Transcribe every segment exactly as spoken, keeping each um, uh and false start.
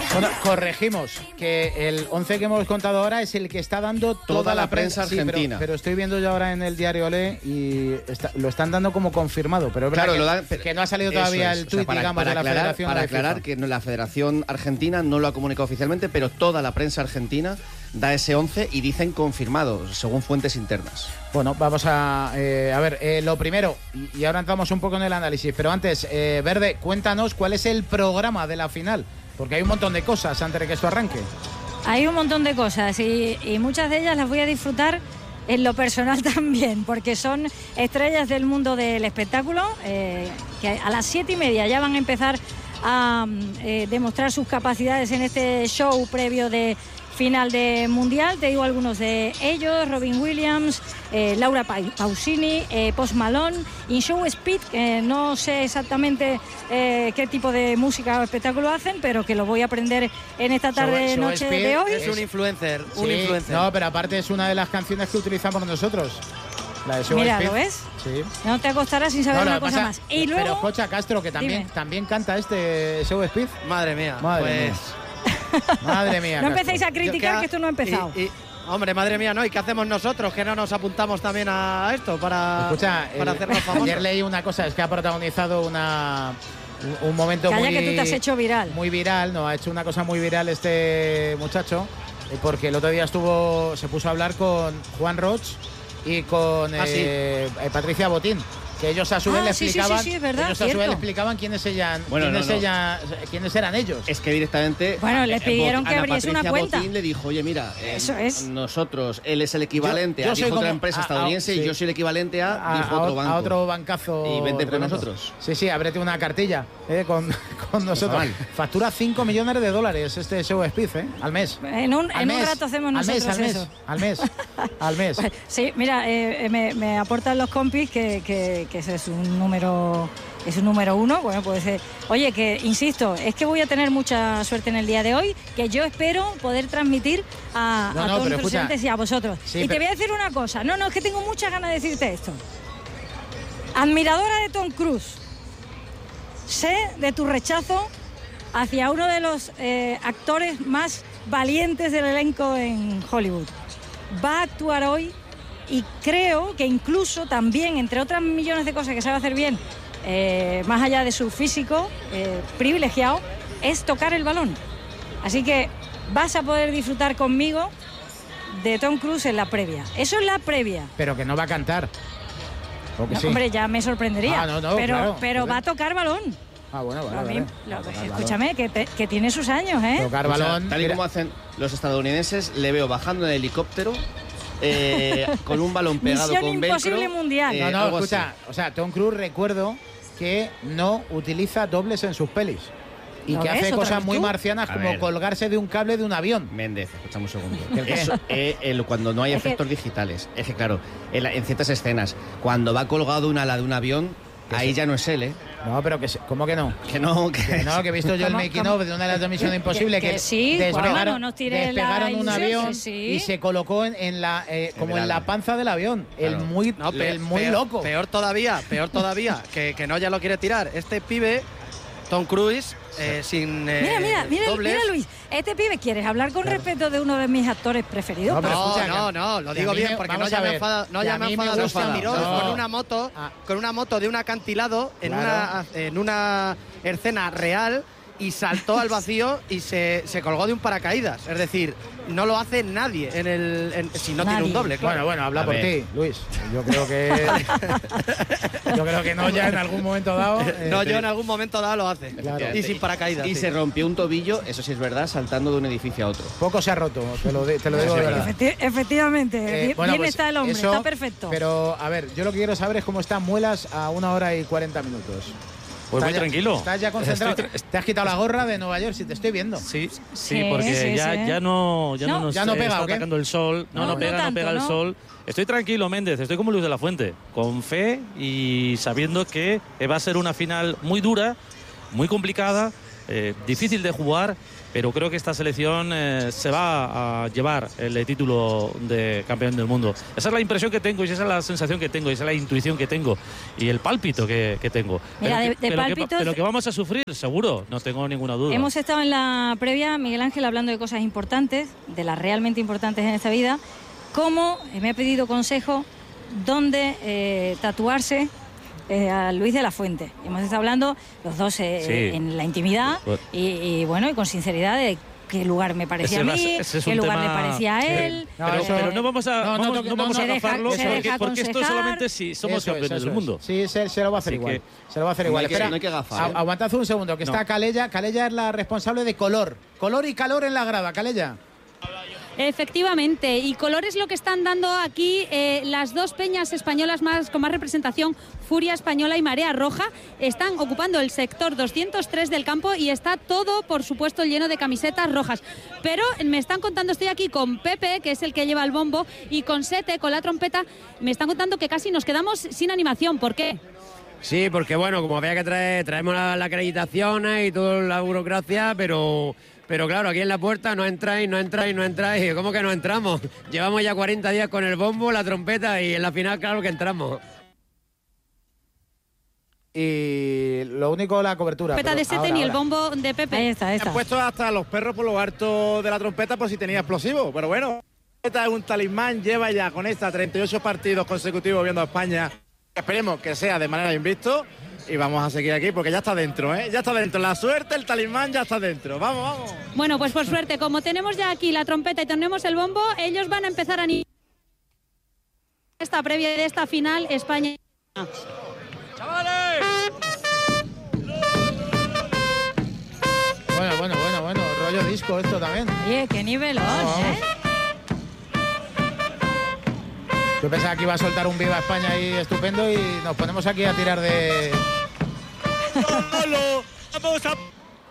Bueno, corregimos que el once que hemos contado ahora es el que está dando toda, toda la, la prensa, prensa argentina. Sí, pero, pero estoy viendo yo ahora en el diario Olé y está, lo están dando como confirmado. Pero es verdad claro, que, lo dan, pero que no ha salido todavía es, el tuit, o sea, para, digamos, para de la aclarar, Federación. Para de aclarar FIFA. que no, la Federación Argentina no lo ha comunicado oficialmente, pero toda la prensa argentina da ese once y dicen confirmado, según fuentes internas. Bueno, vamos a... Eh, a ver, eh, lo primero, y, y ahora entramos un poco en el análisis, pero antes, eh, Verde, cuéntanos cuál es el programa de la final, porque hay un montón de cosas antes de que esto arranque. Hay un montón de cosas y, y muchas de ellas las voy a disfrutar en lo personal también, porque son estrellas del mundo del espectáculo, eh, que a las siete y media ya van a empezar a eh, demostrar sus capacidades en este show previo de final de Mundial. Te digo algunos de ellos: Robin Williams, eh, Laura Pausini, eh, Post Malone, In Show Speed, que no sé exactamente eh, qué tipo de música o espectáculo hacen, pero que lo voy a aprender en esta tarde, Show, noche Speed de hoy. Es un influencer, un sí, influencer. No, pero aparte es una de las canciones que utilizamos nosotros. La de Show Mira, Speed. ¿lo ves? Sí. No te acostarás sin saber No, una que cosa pasa, más. Y luego, pero Cocha Castro, que también, también canta este Show Speed. Madre mía, Madre pues... mía. Madre mía. No Castro. empecéis a criticar Yo, que esto no ha empezado. Y, y, hombre, madre mía, ¿no? ¿Y qué hacemos nosotros? Que no nos apuntamos también a esto para, Escucha, para el, hacernos famosos. Ayer leí una cosa, es que ha protagonizado una un, un momento Calla, muy... que tú te has hecho viral. Muy viral, no, ha hecho una cosa muy viral este muchacho, porque el otro día estuvo, se puso a hablar con Juan Roch y con ah, eh, sí. eh, Patricia Botín. Que ellos a su vez ah, le sí, explicaban, sí, sí, sí, es verdad, ellos a su vez cierto. le explicaban quiénes eran, bueno, quiénes, no, no. Ella, quiénes eran ellos. Es que directamente Bueno, les pidieron Ana que abriese Patricia una cuenta. Botín le dijo, oye, mira, eh, Eso es. nosotros, él es el equivalente Yo- yo a soy dijo otra como- empresa a- a- estadounidense sí. y yo soy el equivalente a, A, dijo a- otro banco. a otro bancazo. Y vente con tremendo. nosotros. Sí, sí, ábrete una cartilla eh, con, con nosotros. Mal. Factura cinco millones de dólares este Show Speed, ¿eh? Al mes. En un, Al en mes. un rato hacemos al nosotros mes, al mes, eso. Al mes, al mes. Pues, sí, mira, eh, eh, me, me aportan los compis que, que, que ese es un número... Es un número uno, bueno, pues eh, oye, que insisto, es que voy a tener mucha suerte en el día de hoy, que yo espero poder transmitir a, No, a no, todos pero los escucha, presentes y a vosotros. sí, y pero- te voy a decir una cosa, no, no, es que tengo muchas ganas de decirte esto. Admiradora de Tom Cruise, sé de tu rechazo hacia uno de los eh, actores más valientes del elenco en Hollywood. Va a actuar hoy y creo que incluso también, entre otras millones de cosas que sabe hacer bien, eh, más allá de su físico eh, privilegiado, es tocar el balón. Así que vas a poder disfrutar conmigo de Tom Cruise en la previa. Eso es la previa. Pero que no va a cantar. ¿O que No, sí? hombre, ya me sorprendería. Ah, no, no, pero claro, pero joder. va a tocar balón. Ah, bueno, vale, A mí- vale. lo- Tocar balón. escúchame, que, te- que tiene sus años, ¿eh? Tocar O sea, balón. tal y mira, como hacen los estadounidenses, le veo bajando en el helicóptero eh, con un balón pegado Misión con velcro. imposible mundial. eh, no, no, algo así. escucha, o sea, Tom Cruise recuerdo que no utiliza dobles en sus pelis. Y ¿Lo que ves? hace ¿Otra cosas vez muy tú? marcianas A como ver. colgarse de un cable de un avión. Méndez, escuchame un segundo. ¿El qué? Eso, eh, el- cuando no hay Es que- efectos digitales. Es que, claro, en, la- en ciertas escenas, cuando va colgado de una ala de un avión, ahí ya no es él, ¿eh? No, pero que se- ¿cómo que no? Que no, que, Que no, que he visto yo el ¿Cómo? making ¿Cómo? of de una de las de Misión Imposible que que, sí, despegaron, bueno, no nos tire la despegaron un ilusión, avión que sí. y se colocó en, en la eh, como el en la ala. panza del avión. El Claro. muy, No, pe- el muy peor, loco. Peor todavía, peor todavía, que, que no ya lo quiere tirar. Este pibe, Tom Cruise, eh, sin eh, Mira, mira, mira, dobles. mira, Luis. Este pibe, ¿quieres hablar con respeto de uno de mis actores preferidos? No, pero No, escucha, no, que- no, lo que digo a mí bien me- porque no vamos ya a me ver, enfada, no que ya a me mí me enfada los gusta- tirones no. con una moto, Ah. con una moto de un acantilado en Claro. una en una escena real y saltó al vacío y se, se colgó de un paracaídas. Es decir, no lo hace nadie en el en- si no tiene un Nadie. doble, claro. Bueno, bueno, habla A por ver. ti, Luis. Yo creo que yo creo que no ya en algún momento dado. eh, no, yo en algún momento dado lo hace. Claro. Y sin paracaídas. y sí. se rompió un tobillo, eso sí es verdad, saltando de un edificio a otro. Poco se ha roto, te lo, de- te lo digo de verdad. Efecti- efectivamente, Eh, bien, bueno, bien pues está el hombre, eso, está perfecto. Pero, a ver, yo lo que quiero saber es cómo están Muelas a una hora y cuarenta minutos. Pues muy ¿Estás ya- tranquilo. ¿Estás ya concentrado? Estoy tra- ¿Te has quitado la gorra de Nueva York? Si te estoy viendo. Sí, sí, Sí, porque sí, ya, sí. ya no, ya no, No. nos ¿Ya no eh, pega, está o qué? atacando el sol. No, No, no, no pega, no, tanto, pega el ¿no? sol. Estoy tranquilo, Méndez. Estoy como Luis de la Fuente, con fe y sabiendo que va a ser una final muy dura, muy complicada, eh, difícil de jugar, pero creo que esta selección eh, se va a llevar el título de campeón del mundo. Esa es la impresión que tengo, y esa es la sensación que tengo, y esa es la intuición que tengo, y el pálpito que, que tengo. Mira, pero, de, que, de pero, pálpitos, que, pero que vamos a sufrir, seguro, no tengo ninguna duda. Hemos estado en la previa, Miguel Ángel, hablando de cosas importantes, de las realmente importantes en esta vida, como eh, me ha pedido consejo dónde eh, tatuarse Eh, a Luis de la Fuente. Hemos estado hablando los dos eh, sí. en la intimidad y, y bueno, y con sinceridad de qué lugar me parecía ese a mí, ese es qué lugar tema... le parecía a él. Sí. Pero, eso... pero no vamos a, no, no, vamos, no, no vamos no, a no, agafarlo, se deja, porque, se porque esto solamente si somos eso campeones es, del mundo. Es. Sí, se, se lo va a hacer Así igual. que... Se lo va a hacer igual. No hay que, Espera, no hay que agafar, ¿eh? Aguantad un segundo, que no. está Calella. Calella es la responsable de color. Color y calor en la grada, Calella. Efectivamente, y color es lo que están dando aquí eh, las dos peñas españolas más con más representación, Furia Española y Marea Roja. Están ocupando el sector doscientos tres del campo y está todo, por supuesto, lleno de camisetas rojas. Pero me están contando, estoy aquí con Pepe, que es el que lleva el bombo, y con Sete, con la trompeta, me están contando que casi nos quedamos sin animación. ¿Por qué? Sí, porque bueno, como había que traer, traemos la, la acreditación y toda la burocracia, pero... Pero claro, aquí en la puerta no entráis, no entráis, no entráis. ¿Cómo que no entramos? Llevamos ya cuarenta días con el bombo, la trompeta y en la final claro que entramos. Y lo único, la cobertura. Trompeta de Sete ni el bombo de Pepe. Ahí está, ahí está. Han puesto hasta los perros por lo alto de la trompeta por si tenía explosivo. Pero bueno, esta es un talismán, lleva ya con esta treinta y ocho partidos consecutivos viendo a España. Esperemos que sea de manera invicto. Y vamos a seguir aquí porque ya está dentro, ¿eh? Ya está dentro. La suerte, el talismán ya está dentro. Vamos, vamos. Bueno, pues por suerte, como tenemos ya aquí la trompeta y tenemos el bombo, ellos van a empezar a animar esta previa de esta final España. ¡Chavales! Bueno, bueno, bueno, bueno. Rollo disco esto también. Oye, qué nivelón, Vamos, vamos. ¿eh? Yo pensaba que iba a soltar un Viva España ahí estupendo y nos ponemos aquí a tirar de... ¡Vamos a...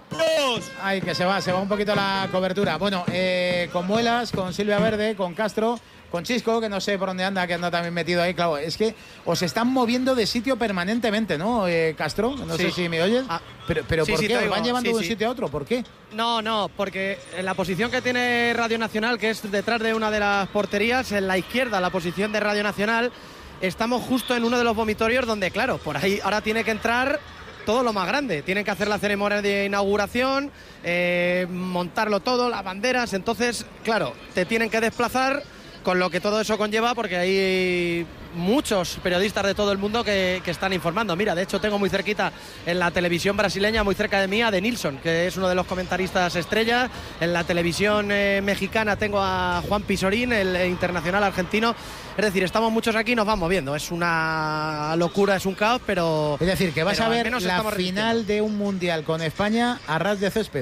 Ay, que se va, se va un poquito la cobertura. Bueno, eh, con Muelas, con Silvia Verde, con Castro, con Chisco, que no sé por dónde anda, que anda también metido ahí. Claro, es que os están moviendo de sitio permanentemente, ¿no, eh, Castro? No Sí. sé si me oyes. Ah, pero pero sí, ¿por sí, qué? te ¿Os oigo. van llevando Sí, de un sí. sitio a otro? ¿Por qué? No, no, porque en la posición que tiene Radio Nacional, que es detrás de una de las porterías, en la izquierda, la posición de Radio Nacional, estamos justo en uno de los vomitorios donde, claro, por ahí ahora tiene que entrar todo lo más grande. Tienen que hacer la ceremonia de inauguración, eh, montarlo todo, las banderas. Entonces, claro, te tienen que desplazar con lo que todo eso conlleva, porque hay muchos periodistas de todo el mundo que, que están informando. Mira, de hecho tengo muy cerquita en la televisión brasileña, muy cerca de mí, a Denilson, que es uno de los comentaristas estrella. En la televisión eh, mexicana tengo a Juan Pisorín, el eh, internacional argentino. Es decir, estamos muchos aquí y nos vamos viendo. Es una locura, es un caos, pero... Es decir, que vas pero a al ver menos la estamos final de un mundial con España a ras de césped.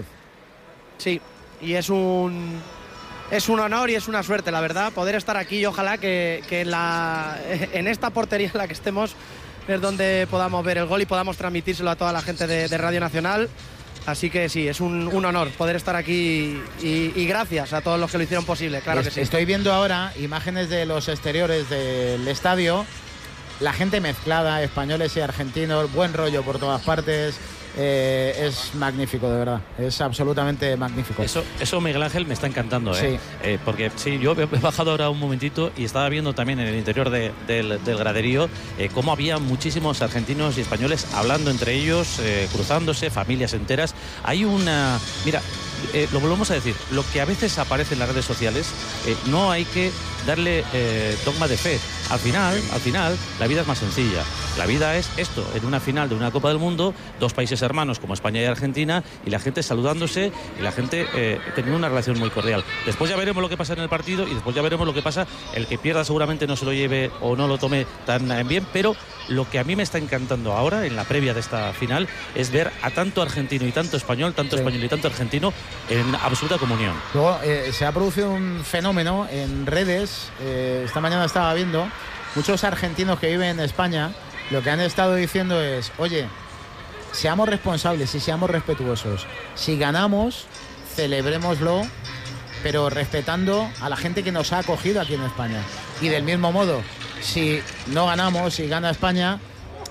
Sí, y es un... Es un honor y es una suerte, la verdad, poder estar aquí y ojalá que, que en, la, en esta portería en la que estemos es donde podamos ver el gol y podamos transmitírselo a toda la gente de, de Radio Nacional. Así que sí, es un, un honor poder estar aquí y, y gracias a todos los que lo hicieron posible, claro que sí. Estoy viendo ahora imágenes de los exteriores del estadio, la gente mezclada, españoles y argentinos, buen rollo por todas partes. Eh, es magnífico, de verdad. Es absolutamente magnífico. Eso, eso Miguel Ángel, me está encantando, ¿eh? Sí. Eh, porque sí, yo he bajado ahora un momentito y estaba viendo también en el interior de, del, del graderío eh, cómo había muchísimos argentinos y españoles hablando entre ellos, eh, cruzándose, familias enteras. Hay una... Mira, eh, lo volvemos a decir, lo que a veces aparece en las redes sociales, eh, no hay que darle eh, dogma de fe. Al final, al final, la vida es más sencilla. La vida es esto, en una final de una Copa del Mundo, dos países hermanos como España y Argentina, y la gente saludándose y la gente eh, teniendo una relación muy cordial. Después ya veremos lo que pasa en el partido y después ya veremos lo que pasa. El que pierda seguramente no se lo lleve o no lo tome tan bien, pero lo que a mí me está encantando ahora, en la previa de esta final, es ver a tanto argentino y tanto español, tanto Sí. español y tanto argentino en absoluta comunión. Luego eh, se ha producido un fenómeno en redes. Eh, esta mañana estaba viendo muchos argentinos que viven en España. Lo que han estado diciendo es: oye, seamos responsables y seamos respetuosos. Si ganamos, celebrémoslo, pero respetando a la gente que nos ha acogido aquí en España. Y del mismo modo, si no ganamos, si gana España,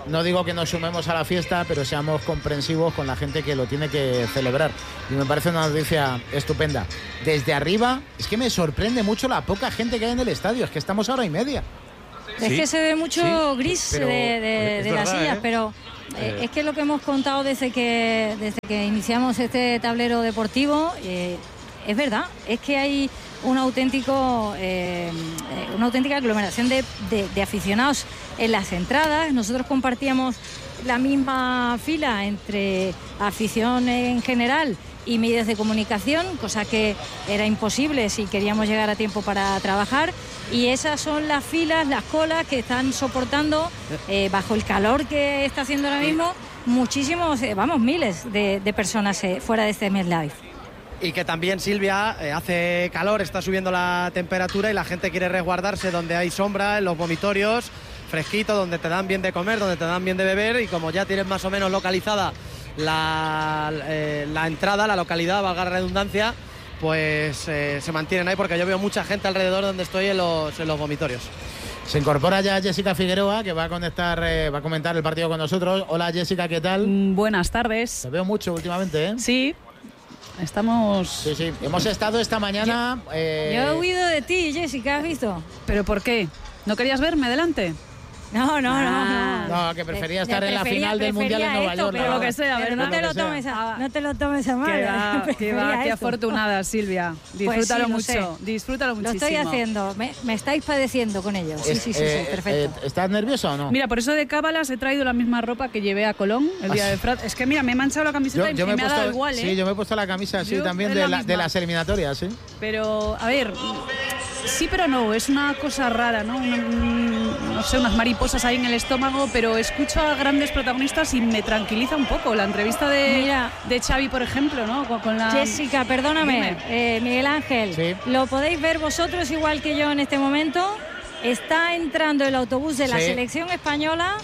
no digo que nos sumemos a la fiesta, pero seamos comprensivos con la gente que lo tiene que celebrar. Y me parece una noticia estupenda. Desde arriba, es que me sorprende mucho la poca gente que hay en el estadio. Es que estamos a hora y media. Es Sí, que se ve mucho sí, gris pero de, de- es de las verdad, sillas, ¿eh? pero eh, Eh. es que lo que hemos contado desde que desde que iniciamos este tablero deportivo eh, es verdad, es que hay un auténtico eh, eh, una auténtica aglomeración de, de- de aficionados en las entradas. Nosotros compartíamos la misma fila entre afición en general y medios de comunicación, cosa que era imposible si queríamos llegar a tiempo para trabajar, y esas son las filas, las colas que están soportando eh, bajo el calor que está haciendo ahora mismo muchísimos, eh, vamos, miles de, de personas eh, fuera de este MetLife. Y que también, Silvia, eh, hace calor, está subiendo la temperatura y la gente quiere resguardarse donde hay sombra, en los vomitorios, fresquito, donde te dan bien de comer, donde te dan bien de beber, y como ya tienes más o menos localizada la, eh, la entrada, la localidad, valga la redundancia, pues eh, se mantienen ahí, porque yo veo mucha gente alrededor donde estoy en los, en los vomitorios. Se incorpora ya Jessica Figueroa, que va a conectar, eh, va a comentar el partido con nosotros. Hola Jessica, ¿qué tal? Mm, Buenas tardes. Te veo mucho últimamente, ¿eh? Sí, estamos... Sí, sí. Hemos estado esta mañana... eh, Yo he huido de ti, Jessica, ¿has visto? ¿Pero por qué? ¿No querías verme delante? No, no, Ah. no, No, que prefería Eh, estar en la prefería- final del Mundial en prefería Nueva esto, York. pero la lo que verdad. sea, Pero ¿verdad? no te lo Lo que tomes sea. a, no te lo tomes a mal. Que va, que Prefería va, qué esto. afortunada, Silvia. Disfrútalo Pues sí, lo mucho, sé. disfrútalo Lo muchísimo. estoy haciendo, me, me estáis padeciendo con ello. Sí, Es- sí, sí, eh, sí, perfecto. eh, ¿Estás nerviosa o no? Mira, por eso de cábalas he traído la misma ropa que llevé a Colón el día Ah, de Frat. Es que mira, me he manchado la camiseta y, y me, he ha dado igual, ¿eh? Sí, yo me he puesto la camisa así Yo también es de, la la- de misma. las eliminatorias, ¿sí? Pero, a ver, sí pero no, es una cosa rara, ¿no? Una- un- no sé, unas mariposas ahí en el estómago, pero escucho a grandes protagonistas y me tranquiliza un poco. La entrevista de, Mira. de Xavi, por ejemplo, ¿no? Con, con la... Jessica, perdóname, Dime. eh, Miguel Ángel, Sí. lo podéis ver vosotros igual que yo en este momento. Está entrando el autobús de la Sí. selección española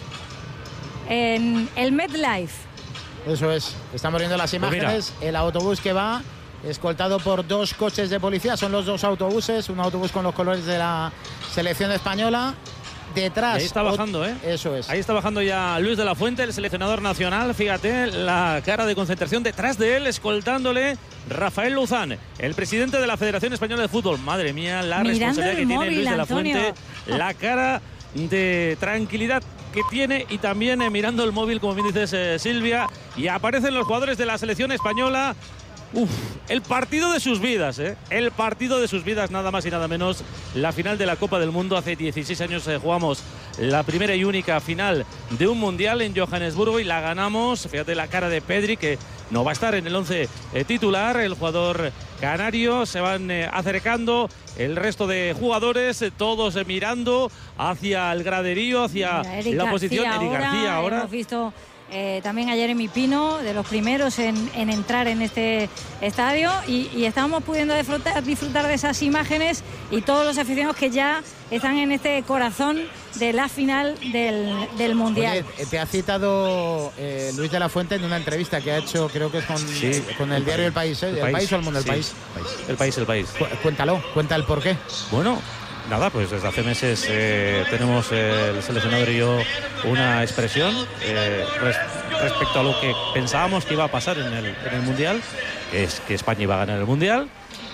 en el MetLife. Eso es. Estamos viendo las Pues mira. imágenes. El autobús que va escoltado por dos coches de policía. Son los dos autobuses. Un autobús con los colores de la selección española. Detrás. Y ahí está ot- bajando, ¿eh? Eso es. Ahí está bajando ya Luis de la Fuente, el seleccionador nacional. Fíjate la cara de concentración detrás de él, escoltándole Rafael Luzán, el presidente de la Federación Española de Fútbol. Madre mía, la Mirando responsabilidad el que tiene móvil, Luis de la Antonio. Fuente, la cara de tranquilidad que tiene, y también eh, mirando el móvil, como bien dices, eh, Silvia. Y aparecen los jugadores de la selección española. Uf, el partido de sus vidas, ¿eh? El partido de sus vidas, nada más y nada menos. La final de la Copa del Mundo. Hace dieciséis años eh, jugamos la primera y única final de un mundial en Johannesburgo y la ganamos. Fíjate la cara de Pedri, que no va a estar en el once eh, titular. El jugador canario, se van eh, acercando el resto de jugadores, eh, todos eh, mirando hacia el graderío, hacia Mira, Eric la García posición. Eric García ahora. Hemos visto eh, también a Jeremy Pino, de los primeros en, en entrar en este estadio, y, y estamos pudiendo disfrutar, disfrutar de esas imágenes, y todos los aficionados que ya están en este corazón de la final del, del Mundial. Oye, te ha citado eh, Luis de la Fuente en una entrevista que ha hecho, creo que es con, Sí, con el diario El País, ¿eh? ¿El, País o El Mundo? El Sí, País. El país, el país. Cu- Cuéntalo, cuenta el porqué. Bueno, nada, pues desde hace meses eh, tenemos eh, el seleccionador y yo una expresión eh, res- respecto a lo que pensábamos que iba a pasar en el, en el Mundial, que es que España iba a ganar el Mundial,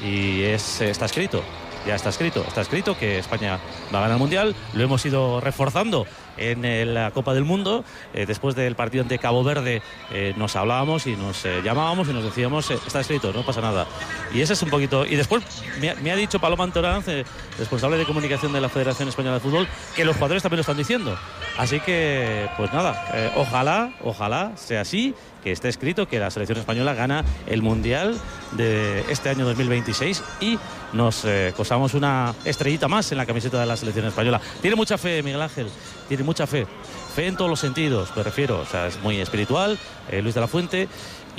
y es, está escrito. Ya está escrito, está escrito que España va a ganar el Mundial. Lo hemos ido reforzando en eh, la Copa del Mundo. Eh, después del partido ante Cabo Verde eh, nos hablábamos y nos eh, llamábamos y nos decíamos, eh, está escrito, no pasa nada. Y ese es un poquito... Y después me ha, me ha dicho Paloma Antoranz, eh, responsable de comunicación de la Federación Española de Fútbol, que los jugadores también lo están diciendo. Así que, pues nada, eh, ojalá, ojalá sea así, que esté escrito que la selección española gana el Mundial de este año dos mil veintiséis y nos eh, cosamos una estrellita más en la camiseta de la selección española. Tiene mucha fe, Miguel Ángel, tiene mucha fe. Fe en todos los sentidos, me refiero. O sea, es muy espiritual, eh, Luis de la Fuente,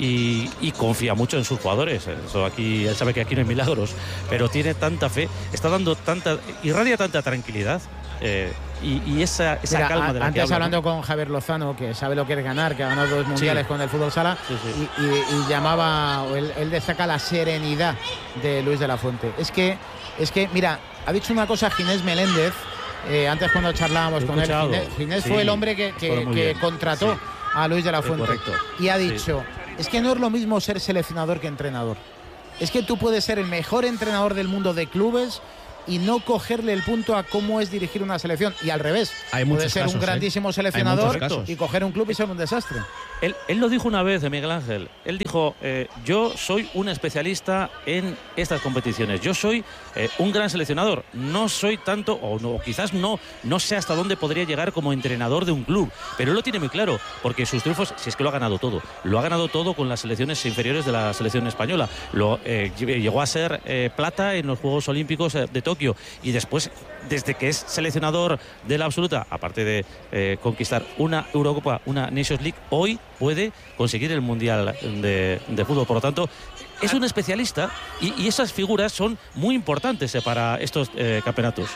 y, y confía mucho en sus jugadores. Eso aquí, él sabe que aquí no hay milagros, pero tiene tanta fe, está dando tanta, irradia tanta tranquilidad. Eh, y, y esa, esa Mira, calma a- de la que antes habla, hablando ¿no? con Javier Lozano, que sabe lo que es ganar, que ha ganado dos mundiales Sí. con el fútbol sala, Sí, sí. Y, y- y llamaba, o él, él destaca la serenidad de Luis de la Fuente. Es que, es que, mira, ha dicho una cosa Ginés Meléndez eh, antes cuando charlábamos con él, Ginés, Ginés sí, fue el hombre que, que, que contrató sí. a Luis de la Fuente. Correcto. Y ha dicho, sí. es que no es lo mismo ser seleccionador que entrenador. Es que tú puedes ser el mejor entrenador del mundo de clubes y no cogerle el punto a cómo es dirigir una selección. Y al revés, Hay puede ser casos, un grandísimo ¿eh? seleccionador y coger un club y ser un desastre. Él, él lo dijo una vez, Miguel Ángel. Él dijo, eh, yo soy un especialista en estas competiciones. Yo soy eh, un gran seleccionador. No soy tanto, o no, quizás no, no sé hasta dónde podría llegar como entrenador de un club. Pero él lo tiene muy claro, porque sus triunfos, si es que lo ha ganado todo, lo ha ganado todo con las selecciones inferiores de la selección española. Lo, eh, llegó a ser eh, plata en los Juegos Olímpicos de Tokio. Y después, desde que es seleccionador de la absoluta, aparte de eh, conquistar una Eurocopa, una Nations League, hoy puede conseguir el Mundial de, de Fútbol. Por lo tanto, es un especialista y, y esas figuras son muy importantes eh, para estos eh, campeonatos.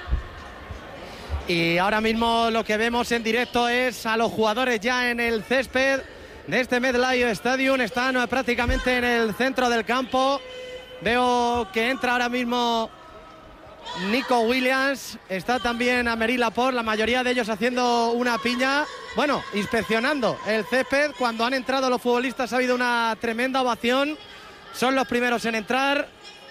Y ahora mismo lo que vemos en directo es a los jugadores ya en el césped de este MetLife Stadium. Están prácticamente en el centro del campo. Veo que entra ahora mismo Nico Williams, está también Aymeric Laporte, la mayoría de ellos haciendo una piña, bueno, inspeccionando el césped. Cuando han entrado los futbolistas ha habido una tremenda ovación, son los primeros en entrar.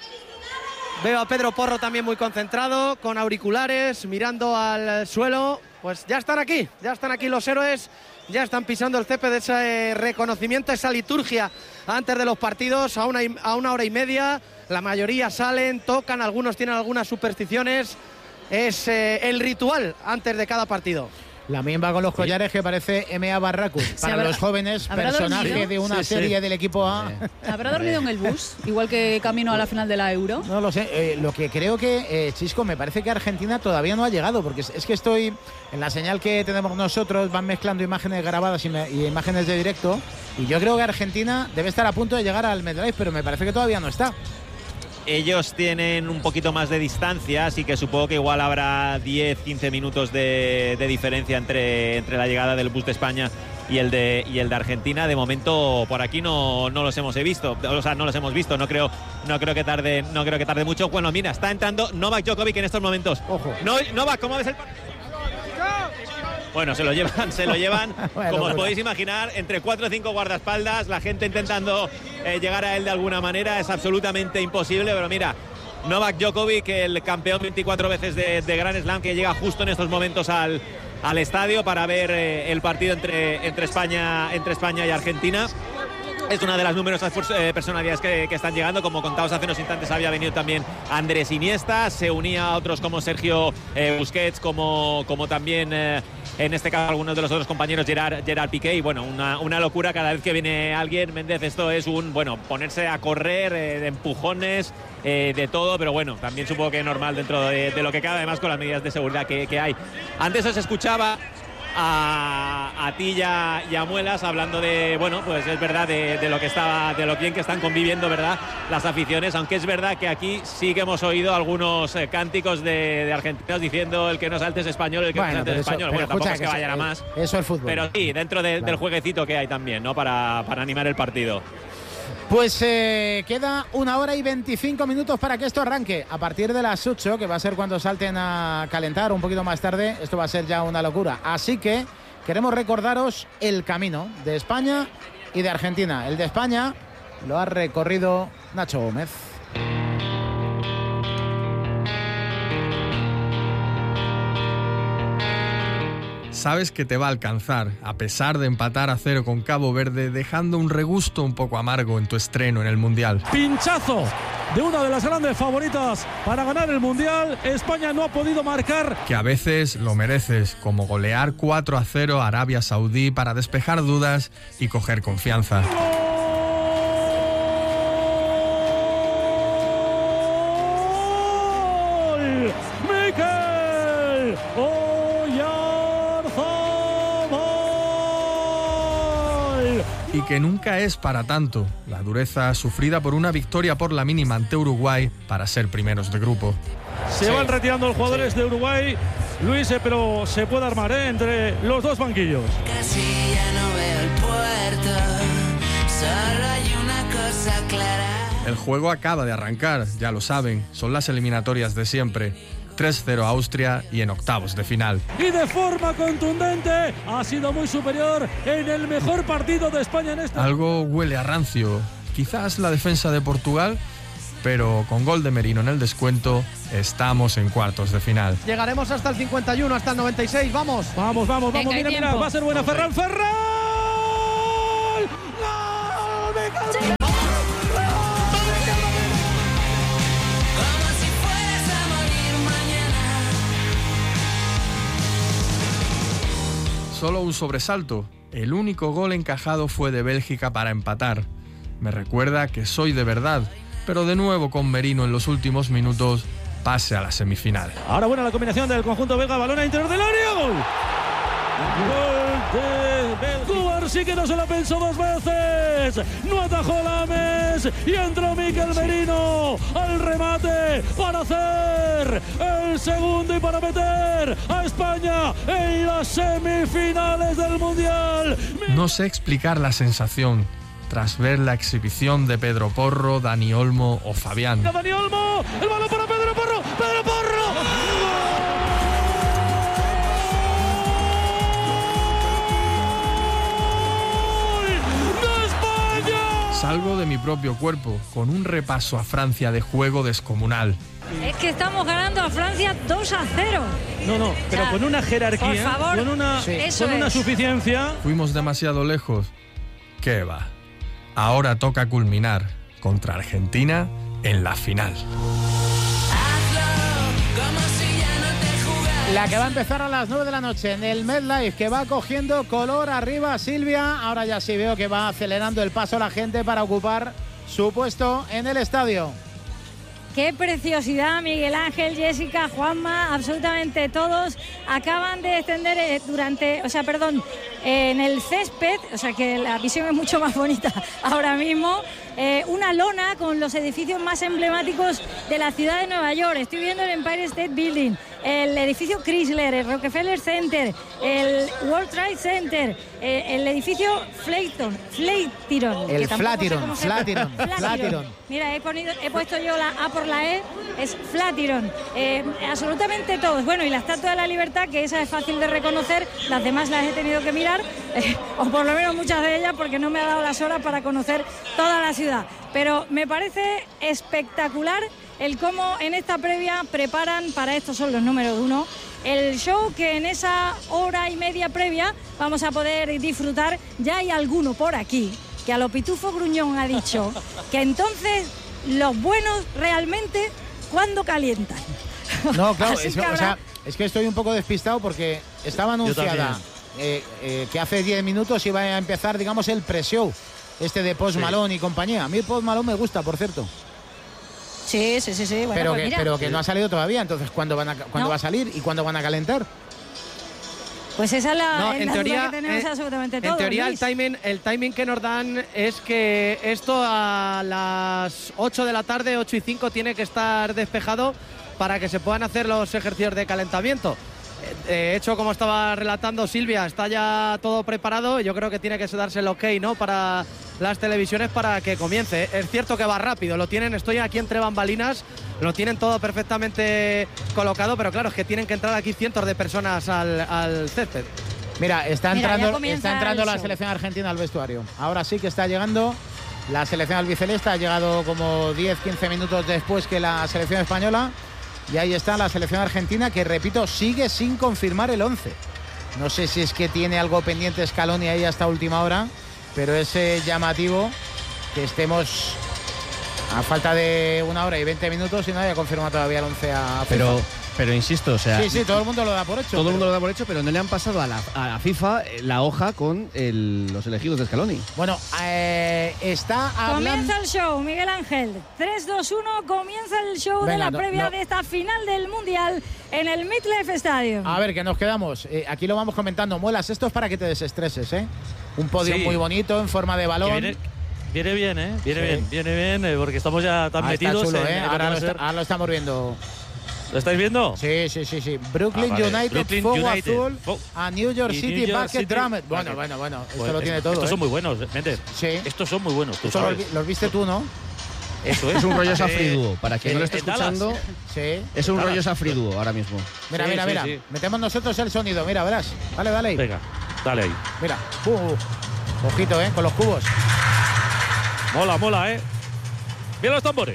Veo a Pedro Porro también muy concentrado, con auriculares, mirando al suelo. Pues ya están aquí, ya están aquí los héroes, ya están pisando el césped de ese reconocimiento, esa liturgia antes de los partidos, a una, a una hora y media. La mayoría salen, tocan, algunos tienen algunas supersticiones. Es eh, el ritual antes de cada partido. La misma con los collares que parece M A Barracus. Para habrá, los jóvenes, personaje dormido? de una sí, serie sí. del equipo A. Sí. ¿Habrá dormido en el bus? Igual que camino a la final de la Euro. No lo sé. Eh, lo que creo que, eh, Chisco, me parece que Argentina todavía no ha llegado, porque es, es que estoy en la señal que tenemos nosotros, van mezclando imágenes grabadas y, me, y imágenes de directo, y yo creo que Argentina debe estar a punto de llegar al MetLife, pero me parece que todavía no está. Ellos tienen un poquito más de distancia, así que supongo que igual habrá diez quince minutos de, de diferencia entre, entre la llegada del bus de España y el de, y el de Argentina. De momento por aquí no, no los hemos visto, o sea, no los hemos visto, no creo, no creo que tarde, no creo que tarde mucho. Bueno, mira, está entrando Novak Djokovic en estos momentos. Ojo. No, Novak, ¿cómo ves el partido? Bueno, se lo llevan, se lo llevan, bueno, como os podéis imaginar, entre cuatro o cinco guardaespaldas, la gente intentando eh, llegar a él de alguna manera. Es absolutamente imposible, pero mira, Novak Djokovic, el campeón veinticuatro veces de, de Grand Slam, que llega justo en estos momentos al, al estadio para ver eh, el partido entre, entre, España, entre España y Argentina. Es una de las numerosas personalidades que, que están llegando. Como contados hace unos instantes, había venido también Andrés Iniesta, se unía a otros como Sergio eh, Busquets, como, como también eh, en este caso algunos de los otros compañeros, Gerard, Gerard Piqué. Y bueno, una, una locura cada vez que viene alguien. Méndez, esto es un, bueno, ponerse a correr, eh, de empujones, eh, de todo, pero bueno, también supongo que es normal dentro de, de lo que cabe, además con las medidas de seguridad que, que hay. Antes os escuchaba a, a ti y a, y a Muelas hablando de, bueno, pues es verdad de, de lo que estaba, de lo bien que están conviviendo, verdad, las aficiones, aunque es verdad que aquí sí que hemos oído algunos eh, cánticos de, de argentinos diciendo el que no salte es español, el que bueno, no salte es español. Eso, bueno, tampoco es que, que vayan a más. Eso es fútbol. Pero sí, dentro de, claro. del jueguecito que hay también, ¿no? Para, para animar el partido. Pues eh, queda una hora y veinticinco minutos para que esto arranque. A partir de las ocho, que va a ser cuando salten a calentar un poquito más tarde, esto va a ser ya una locura. Así que queremos recordaros el camino de España y de Argentina. El de España lo ha recorrido Nacho Gómez. Sabes que te va a alcanzar, a pesar de empatar a cero con Cabo Verde, dejando un regusto un poco amargo en tu estreno en el Mundial. Pinchazo de una de las grandes favoritas para ganar el Mundial. España no ha podido marcar. Que a veces lo mereces, como golear cuatro a cero a Arabia Saudí para despejar dudas y coger confianza. ¡No! Y que nunca es para tanto, la dureza sufrida por una victoria por la mínima ante Uruguay para ser primeros de grupo. Se sí. van retirando los jugadores sí. de Uruguay, Luis, pero se puede armar ¿eh? entre los dos banquillos. Casi ya no veo el puerto, solo hay una cosa clara. El juego acaba de arrancar, ya lo saben, son las eliminatorias de siempre. tres cero a Austria y en octavos de final. Y de forma contundente ha sido muy superior en el mejor partido de España en esta. Algo huele a rancio, quizás la defensa de Portugal, pero con gol de Merino en el descuento estamos en cuartos de final. Llegaremos hasta el cincuenta y uno, hasta el noventa y seis, vamos. Vamos, vamos, vamos, mira, mira, va a ser buena. Ferran, Ferran. ¡Gol! ¡Me cago! Solo un sobresalto. El único gol encajado fue de Bélgica para empatar. Me recuerda que soy de verdad, pero de nuevo con Merino en los últimos minutos, pase a la semifinal. Ahora buena la combinación del conjunto belga, balón a interior del área, gol. Gol de Bélgica, sí que no se la pensó dos veces, no atajó Lames y entró Mikel Merino al remate para hacer el segundo y para meter a España en las semifinales del Mundial. No sé explicar la sensación tras ver la exhibición de Pedro Porro, Dani Olmo o Fabián. Dani Olmo, el balón para Pedro Porro, Pedro Porro. Salgo de mi propio cuerpo con un repaso a Francia de juego descomunal. Es que estamos ganando a Francia dos a cero. No, no, pero o sea, con una jerarquía, por favor, con una, sí. con una es. suficiencia. Fuimos demasiado lejos. ¿Qué va? Ahora toca culminar contra Argentina en la final. La que va a empezar a las nueve de la noche en el MetLife, que va cogiendo color arriba Silvia. Ahora ya sí veo que va acelerando el paso la gente para ocupar su puesto en el estadio. Qué preciosidad, Miguel Ángel, Jessica, Juanma, absolutamente todos acaban de extender durante, o sea, perdón, en el césped, o sea que la visión es mucho más bonita ahora mismo, eh, una lona con los edificios más emblemáticos de la ciudad de Nueva York. Estoy viendo el Empire State Building, el edificio Chrysler, el Rockefeller Center, el World Trade Center, eh, el edificio Flatiron, Flatiron. El Flatiron, Flatiron, Flatiron. Mira, he, ponido, he puesto yo la A por la E, es Flatiron. Eh, absolutamente todos. Bueno, y la Estatua de la Libertad, que esa es fácil de reconocer, las demás las he tenido que mirar, eh, o por lo menos muchas de ellas, porque no me ha dado las horas para conocer toda la ciudad. Pero me parece espectacular el cómo en esta previa preparan, para estos son los números uno, el show que en esa hora y media previa vamos a poder disfrutar. Ya hay alguno por aquí que a lo Pitufo Gruñón ha dicho que entonces los buenos realmente cuando calientan. No, claro, es, que, o sea, es que estoy un poco despistado porque estaba anunciada eh, eh, que hace diez minutos iba a empezar, digamos, el pre-show este de Post Malone sí. y compañía. A mí Post Malone me gusta, por cierto. Sí, sí, sí, sí. Bueno, pero, pues que, mira. pero que no ha salido todavía, entonces ¿cuándo, van a, ¿cuándo no. va a salir y cuándo van a calentar? Pues esa es la, no, es en la teoría, duda que tenemos eh, absolutamente todos. En teoría Luis. el timing, el timing que nos dan es que esto a las ocho de la tarde, ocho y cinco, tiene que estar despejado para que se puedan hacer los ejercicios de calentamiento. De hecho, como estaba relatando Silvia, está ya todo preparado. Yo creo que tiene que darse el ok, ¿no?, para las televisiones para que comience. Es cierto que va rápido, lo tienen, estoy aquí entre bambalinas, lo tienen todo perfectamente colocado, pero claro, es que tienen que entrar aquí cientos de personas al, al césped. Mira, está Mira, entrando, está entrando la selección argentina al vestuario. Ahora sí que está llegando la selección albiceleste, ha llegado como diez quince minutos después que la selección española. Y ahí está la selección argentina, que repito, sigue sin confirmar el once. No sé si es que tiene algo pendiente Scaloni ahí hasta última hora, pero es eh, llamativo que estemos a falta de una hora y veinte minutos y no haya confirmado todavía el once a FIFA. Pero, pero insisto, o sea... Sí, sí, todo el mundo lo da por hecho. Todo pero... el mundo lo da por hecho, pero no le han pasado a la, a la FIFA la hoja con el, los elegidos de Scaloni. Bueno, eh, está hablando... Comienza el show, Miguel Ángel. tres, dos, uno, comienza el show Venga, de la no, previa no. de esta final del Mundial en el MetLife Stadium. A ver, que nos quedamos. Eh, aquí lo vamos comentando. Muelas, esto es para que te desestreses, ¿eh? Un podio sí. muy bonito, en forma de balón. Viene, viene bien, ¿eh? Viene sí. bien, viene bien, eh, porque estamos ya tan ah, metidos. Está chulo, en, ¿eh? Ahora lo, está, ahora lo estamos viendo. ¿Lo estáis viendo? Sí, sí, sí, sí. Brooklyn ah, vale. United, Brooklyn Fuego United. Azul Fo a New York City, New York Basket City. Drama. Bueno, bueno, bueno. Esto pues lo tiene todo. Estos ¿eh? son muy buenos, Méndez. Sí. Estos son muy buenos. Tú Esto sabes. Los, los viste tú, ¿no? Eso es. Es un rollo Eh, Safri-Dúo. Para quien eh, no lo esté en Dallas. escuchando, Sí. es un Dallas. rollo Safri-Dúo ahora mismo. Mira, Sí, mira, sí, mira. sí. Metemos nosotros el sonido, mira, verás. Dale, dale ahí. Venga, dale ahí. Mira. Uh, ojito, ¿eh? Con los cubos. Mola, mola, ¿eh? Bien los tambores.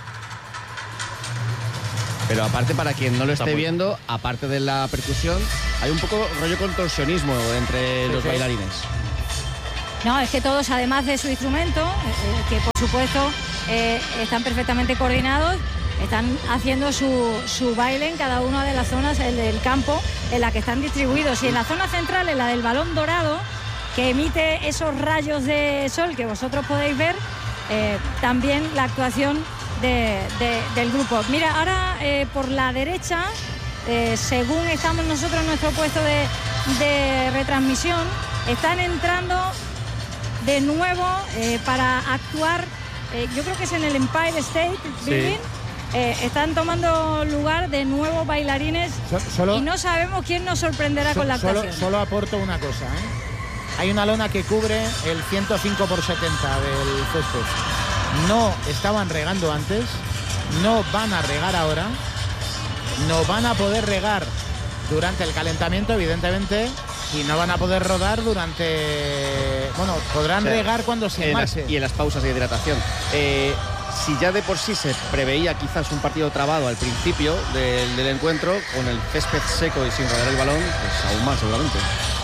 Pero aparte, para quien no lo Está esté muy- viendo, aparte de la percusión, hay un poco rollo contorsionismo entre los sí. bailarines. No, es que todos, además de su instrumento, eh, eh, que por supuesto eh, están perfectamente coordinados, están haciendo su, su baile en cada una de las zonas del, del campo en la que están distribuidos. Y en la zona central, en la del balón dorado, que emite esos rayos de sol que vosotros podéis ver, eh, también la actuación de- de- del grupo. Mira, ahora eh, por la derecha, eh, según estamos nosotros en nuestro puesto de, de retransmisión, están entrando de nuevo eh, para actuar, eh, yo creo que es en el Empire State Building. Eh, están tomando lugar de nuevos bailarines So- solo- y no sabemos quién nos sorprenderá So- con la solo, actuación. solo aporto una cosa, ¿eh? Hay una lona que cubre el ciento cinco por setenta del césped. No estaban regando antes, no van a regar ahora, no van a poder regar durante el calentamiento, evidentemente, y no van a poder rodar durante... Bueno, podrán O sea, regar cuando se en las- marche. y en las pausas de hidratación. Eh, si ya de por sí se preveía quizás un partido trabado al principio del, del encuentro, con el césped seco y sin rodar el balón, pues aún más seguramente.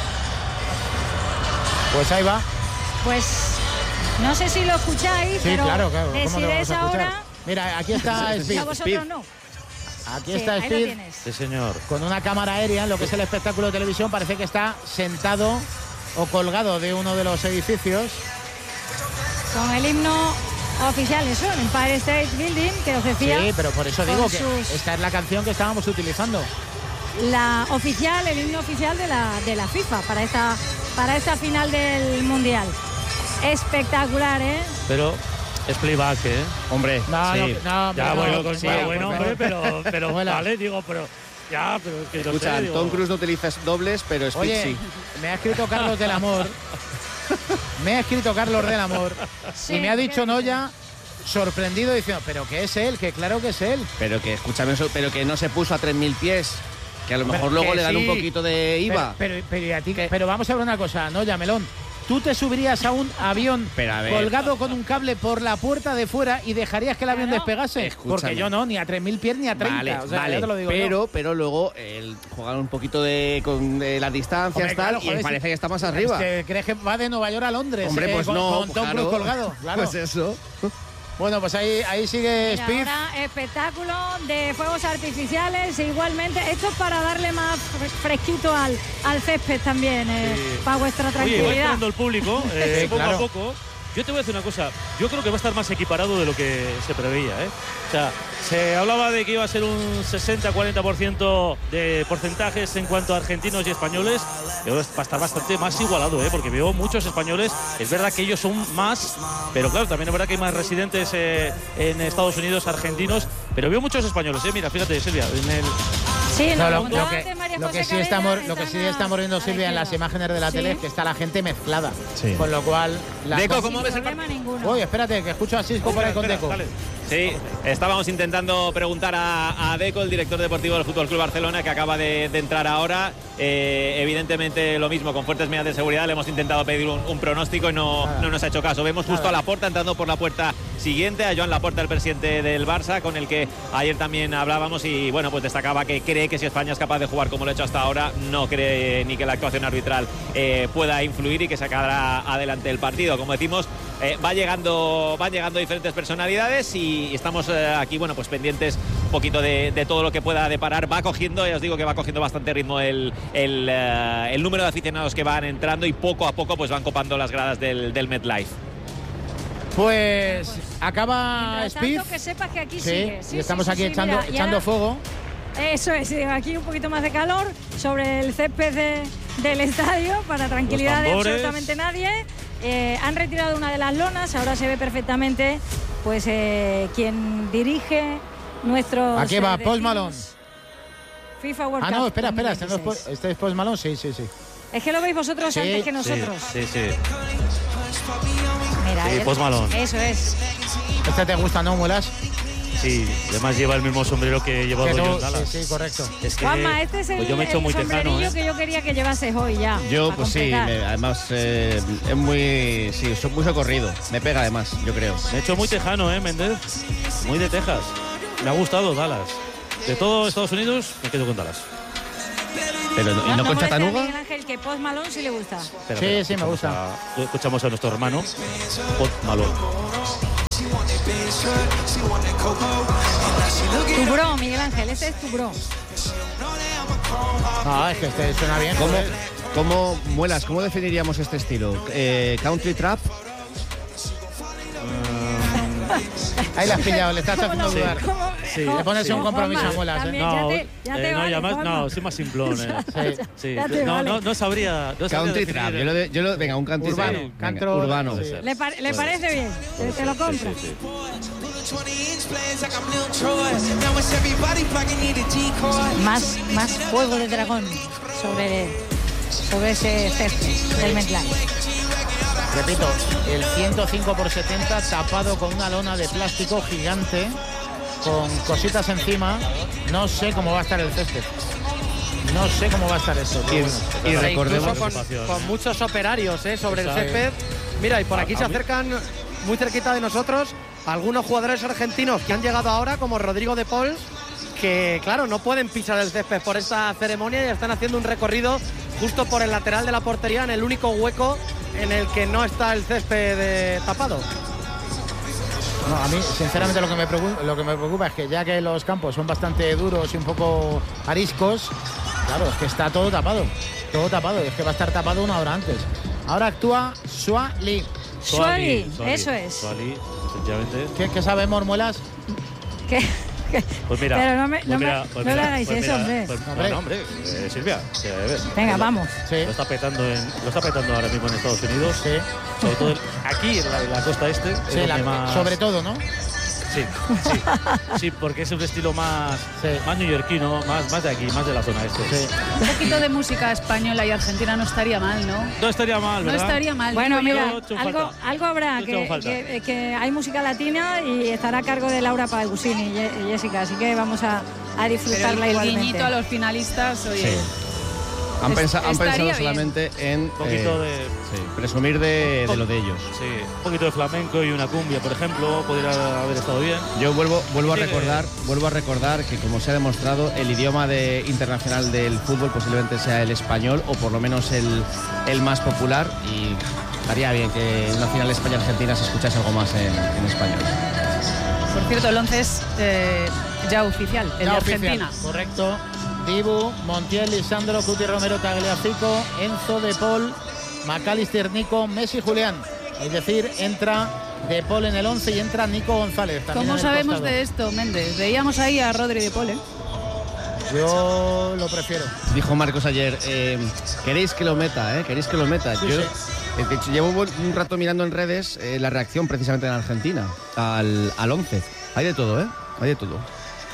Pues ahí va. Pues no sé si lo escucháis, Sí, pero claro, claro. ¿Cómo lo deciréis vamos a escuchar? ahora. Mira, aquí está A Speed. vosotros no. Aquí Sí, está ahí lo Speed. tienes. Sí, señor. Con una cámara aérea en lo que es el espectáculo de televisión. Parece que está sentado o colgado de uno de los edificios. Con el himno oficial, eso, el Empire State Building, que os decía. Sí, pero por eso con digo que sus- esta es la canción que estábamos utilizando. La oficial, el himno oficial de la, de la FIFA para esta, para esta final del Mundial. Espectacular, ¿eh? Pero es playback, ¿eh? Hombre, No, sí. no, no, Ya, no, bueno, no, con- sí, ya, bueno, por hombre, favor. pero, pero Vuela. vale, digo, pero ya, pero que no Escucha, sé, digo. Tom Cruise no utiliza dobles, pero Speed Oye, sí. me ha escrito Carlos del Amor. Me ha escrito Carlos del Amor. Sí, y me ha ¿qué dicho dice? Noya, sorprendido, diciendo, pero que es él, que claro que es él. Pero que, escúchame eso, pero que no se puso a tres mil pies. Que a lo Pero mejor luego que le dan sí. un poquito de I V A. Pero, pero, pero, ¿y a ti qué? Pero vamos a ver una cosa, Noya Melón. ¿Tú te subirías a un avión Pero a ver. colgado con un cable por la puerta de fuera y dejarías que el avión Claro. despegase? Escúchame. Porque yo no, ni a tres mil pies ni a treinta. Vale, o sea, vale, ya te lo digo pero, yo. pero luego el jugar un poquito de, con de las distancias Hombre, claro, tal, joder, y si- parece que está más arriba. ¿Te crees que va de Nueva York a Londres? Hombre, eh, pues con, no, con Tom claro. Cruise colgado. Claro. Pues eso. Bueno, pues ahí, ahí sigue Mira, Speed. ahora espectáculo de fuegos artificiales e igualmente esto es para darle más fre- fresquito al, al césped también, eh, para vuestra Oye, va tranquilidad. entrando el público, eh, Sí, poco claro. a poco. Yo te voy a decir una cosa, yo creo que va a estar más equiparado de lo que se preveía, ¿eh? O sea, se hablaba de que iba a ser un sesenta cuarenta por ciento de porcentajes en cuanto a argentinos y españoles, pero va a estar bastante más igualado, ¿eh? Porque veo muchos españoles, es verdad que ellos son más, pero claro, también es verdad que hay más residentes eh, en Estados Unidos argentinos, pero veo muchos españoles, ¿eh? Mira, fíjate, Silvia, en el... Sí, No, nos lo, contaba lo que, antes María lo que José sí Cadena, estamos, lo que sí están a- estamos viendo, a la Silvia, en las izquierda. imágenes de la Sí. tele es que está la gente mezclada. Sí. Con lo cual... las Deco, cosas- ¿cómo Sin ves el problema ninguno. Uy, espérate, que escucho a Cisco por ahí con Espera, Deco. dale. Sí, estábamos intentando preguntar a, a Deco, el director deportivo del Fútbol Club Barcelona, que acaba de, de entrar ahora. Eh, evidentemente lo mismo, con fuertes medidas de seguridad, le hemos intentado pedir un, un pronóstico y no, Nada. no nos ha hecho caso. Vemos justo Nada. a Laporta entrando por la puerta siguiente, a Joan Laporta, el presidente del Barça, con el que ayer también hablábamos y bueno, pues destacaba que cree que si España es capaz de jugar como lo ha hecho hasta ahora, no cree ni que la actuación arbitral eh, pueda influir y que sacará adelante el partido. Como decimos, eh, va llegando, van llegando diferentes personalidades y estamos eh, aquí, bueno, pues pendientes un poquito de, de todo lo que pueda deparar. Va cogiendo, ya os digo que va cogiendo bastante ritmo el, el, eh, el número de aficionados que van entrando y poco a poco pues van copando las gradas del, del MetLife. Pues acaba Mientras Speed. tanto, que sepas que aquí Sí, sigue. Sí, y estamos sí, aquí sí, sí, echando, mira, y echando ahora- fuego. Eso es, sí, aquí un poquito más de calor sobre el césped de- del estadio para tranquilidad de tambores. absolutamente nadie. Eh, han retirado una de las lonas, ahora se ve perfectamente pues eh, quien dirige nuestros... Aquí va, eh, Post Malone. destinos FIFA World Ah, Cup no, espera, espera, este, no es, dos mil dieciséis. Po- este es Post Malone, sí, sí, sí. Es que lo veis vosotros Sí, antes que sí, nosotros. Sí, sí. Mira, Sí, Post Malone. Eso es. Este te gusta, ¿no, Muelas? Sí, además lleva el mismo sombrero que llevaba Que yo tú- en Dallas. sí, sí, correcto. Es que, Juanma, este es el, pues yo me he hecho el muy tejano, sombrerillo ¿eh? que yo quería que llevases hoy ya. Yo, para pues sí, completar. me- además eh, es muy. Sí, soy muy socorrido. Me pega además, yo creo. Me he hecho muy tejano, ¿eh, Méndez? Muy de Texas. Me ha gustado Dallas. De todo Estados Unidos, me quedo con Dallas. Pero, ¿y no, con molesta a Chattanooga? Miguel Ángel que Post Malone sí le gusta. Espera, Sí, espera, sí, me escuchamos gusta. a- escuchamos a nuestro hermano, Post Malone. Tu bro, Miguel Ángel, ese es tu bro. No, es que este suena bien. ¿Cómo, joder. cómo, Muelas, ¿cómo definiríamos este estilo? Eh, ¿Country trap? Ahí la has pillado, le estás haciendo Sí. dudar. Sí. Le pones un compromiso a Juanma, Muelas, ¿eh? también. No, ya te- ya te eh, no, vale, y además, Juanma. no, soy más simplón. Eh. Sí. Sí. Ya te No, vale. no, no sabría. No sabría Country definir, trap. eh. Yo lo, de- yo lo- venga, un country Urbano, trap. Venga, cantro- urbano. Puede ser. ¿Le, par- le Puede parece ser. bien? ¿Te, te lo Sí, compro? sí, sí. Más, más fuego de dragón sobre, sobre ese césped del MetLife. Repito, el ciento cinco por setenta tapado con una lona de plástico gigante, con cositas encima. No sé cómo va a estar el césped. No sé cómo va a estar esto. pero Y, bueno. y Incluso recordemos. con, con muchos operarios ¿eh? sobre el Exacto. césped. Mira, y por aquí A- se a mí- acercan muy cerquita de nosotros algunos jugadores argentinos que han llegado ahora, como Rodrigo de Paul, que claro, no pueden pisar el césped por esta ceremonia y están haciendo un recorrido justo por el lateral de la portería, en el único hueco en el que no está el césped eh, tapado. No, a mí, sinceramente, lo que, me preocupa, lo que me preocupa es que ya que los campos son bastante duros y un poco ariscos, claro, es que está todo tapado. Todo tapado. Y es que va a estar tapado una hora antes. Ahora actúa Sua Lee. Suali, eso es. Suali, efectivamente. ¿Qué, qué sabemos, Muelas? ¿Qué? Pues mira, Pero no me- pues no me- mira, pues no le mira, hagáis pues eso, mira, hombre. pues- Hombre. no, hombre, eh, Silvia, que, a ver, Venga, lo- vamos. Sí. Lo está petando en, lo está petando ahora mismo en Estados Unidos. Sí. Sobre todo el- aquí en la, en la costa este. es Sí, la- donde más- sobre todo, ¿no? Sí, sí, sí, porque es un estilo más, Sí. más neoyorquino, más, más de aquí, más de la zona este. Sí. Un poquito de música española y argentina no estaría mal, ¿no? No estaría mal, No ¿verdad? estaría mal. Bueno, digo yo. mira, yo he hecho algo, falta. algo habrá, Yo he que, hecho falta. que- que hay música latina y estará a cargo de Laura Pausini y Ye- y Jessica, así que vamos a, a Pero disfrutarla el, el igualmente. guiñito a los finalistas, oye. Sí. Han, Es- pensa- han estaría pensado bien. solamente en Un poquito eh, de, sí, presumir de, de lo de ellos. sí, un poquito de flamenco y una cumbia, por ejemplo, podría haber estado bien. Yo vuelvo, vuelvo a Sigue. recordar, vuelvo a recordar que, como se ha demostrado, el idioma de, internacional del fútbol posiblemente sea el español, o por lo menos el, el más popular, y estaría bien que en una final España-Argentina se escuchase algo más en, en español. Por cierto, el once es eh, ya oficial, el Ya de oficial, Argentina. correcto. Dibu, Montiel, Lisandro, Cuti, Romero, Tagliafico, Enzo, De Paul, McAllister, Nico, Messi, Julián. Es decir, entra De Paul en el once y entra Nico González. también ¿Cómo en el sabemos costado. de esto, Méndez? Veíamos ahí a Rodri de Paul, ¿eh? Yo lo prefiero. Dijo Marcos ayer, eh, queréis que lo meta, ¿eh? Queréis que lo meta. Sí, Yo, sí. eh, de hecho, llevo un rato mirando en redes eh, la reacción precisamente en Argentina al, al once. Hay de todo, ¿eh? Hay de todo.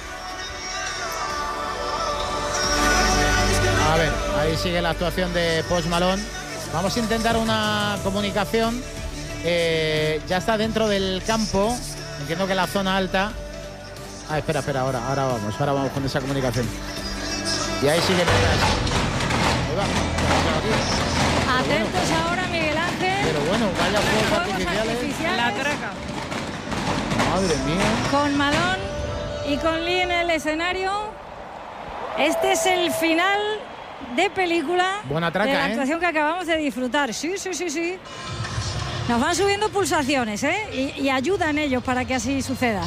A ver, ahí sigue la actuación de Post Malone. Vamos a intentar una comunicación. Eh, ya está dentro del campo. Entiendo que la zona alta. Ah, espera, espera, ahora, ahora vamos, ahora vamos con esa comunicación. Y ahí sigue. Ahí va. Atentos ahora, Miguel Ángel. Pero bueno, vaya fuegos Fuegos artificiales. artificiales. La traca. Madre mía. Con Malone y con Lee en el escenario. Este es el final de película Buena traca, de la ¿eh? actuación que acabamos de disfrutar. Sí, sí, sí, sí. Nos van subiendo pulsaciones, ¿eh? Y, y ayudan ellos para que así suceda.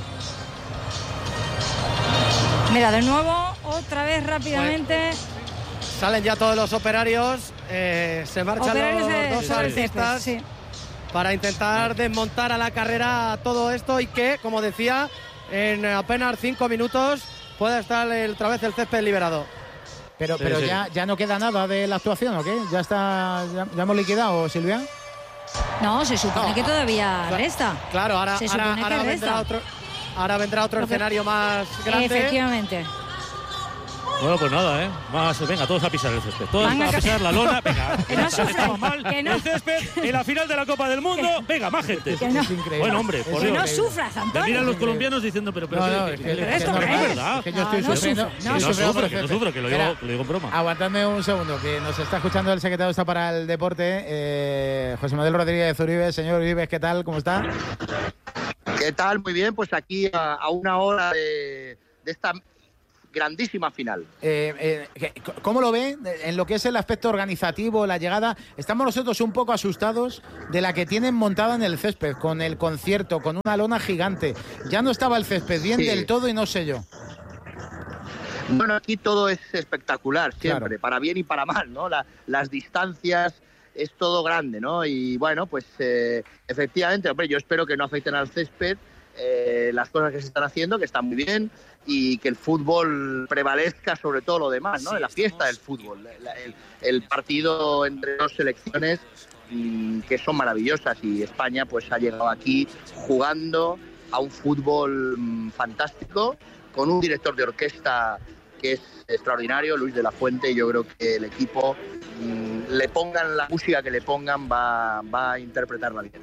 Mira, de nuevo, otra vez rápidamente. Salen ya todos los operarios, eh, se marchan Operarios los de- dos sobre el césped, artistas sí. para intentar desmontar a la carrera todo esto y que, como decía, en apenas cinco minutos pueda estar el- otra vez el césped liberado. Pero, Sí, pero sí. Ya, ya no queda nada de la actuación, ¿o qué? ¿Ya está, ya, ya hemos liquidado, Silvia? No, se supone No, que todavía Cla- resta. Claro, ahora, Se ahora, supone que ahora vendrá resta. otro, ahora vendrá otro Lo que- escenario más grande. Efectivamente. Bueno, pues nada, ¿eh? Más, venga, todos a pisar el césped. Todos Venga, a que- pisar la lona. Venga, Que no sufran, estamos mal. que no- El césped en la final de la Copa del Mundo. Venga, más gente. Que no- Es increíble. Bueno, hombre, por Que Dios. no sufras, Me Antonio. miran los colombianos diciendo, pero, pero, No, ¿qué- no, qué- es que- qué- Pero es esto normal, qué es. ¿verdad? es que yo estoy No, no sufriendo. sufre, estoy no Que no sufriendo sufre, por que no el sufre, que lo Espera, digo, que lo digo en broma. Aguantadme un segundo, que nos está escuchando el secretario está para el deporte, eh, José Manuel Rodríguez Uribe. Señor Uribe, ¿qué tal? ¿Cómo está? ¿Qué tal? Muy bien, pues aquí a, a una hora de, de esta grandísima final. Eh, eh, ¿qué- ¿Cómo lo ve en lo que es el aspecto organizativo, la llegada? Estamos nosotros un poco asustados de la que tienen montada en el césped, con el concierto, con una lona gigante. Ya no estaba el césped bien Sí. del todo y no sé yo. Bueno, aquí todo es espectacular, siempre, Claro. para bien y para mal, ¿no? La- las distancias, es todo grande, ¿no? Y bueno, pues eh, efectivamente, hombre, yo espero que no afecten al césped eh, las cosas que se están haciendo, que están muy bien, y que el fútbol prevalezca sobre todo lo demás, ¿no? La fiesta del fútbol, la- el, el partido entre dos selecciones mm, que son maravillosas, y España pues ha llegado aquí jugando a un fútbol mm, fantástico, con un director de orquesta que es extraordinario, Luis de la Fuente. Yo creo que el equipo, mmm, le pongan la música que le pongan, va, va a interpretarla bien.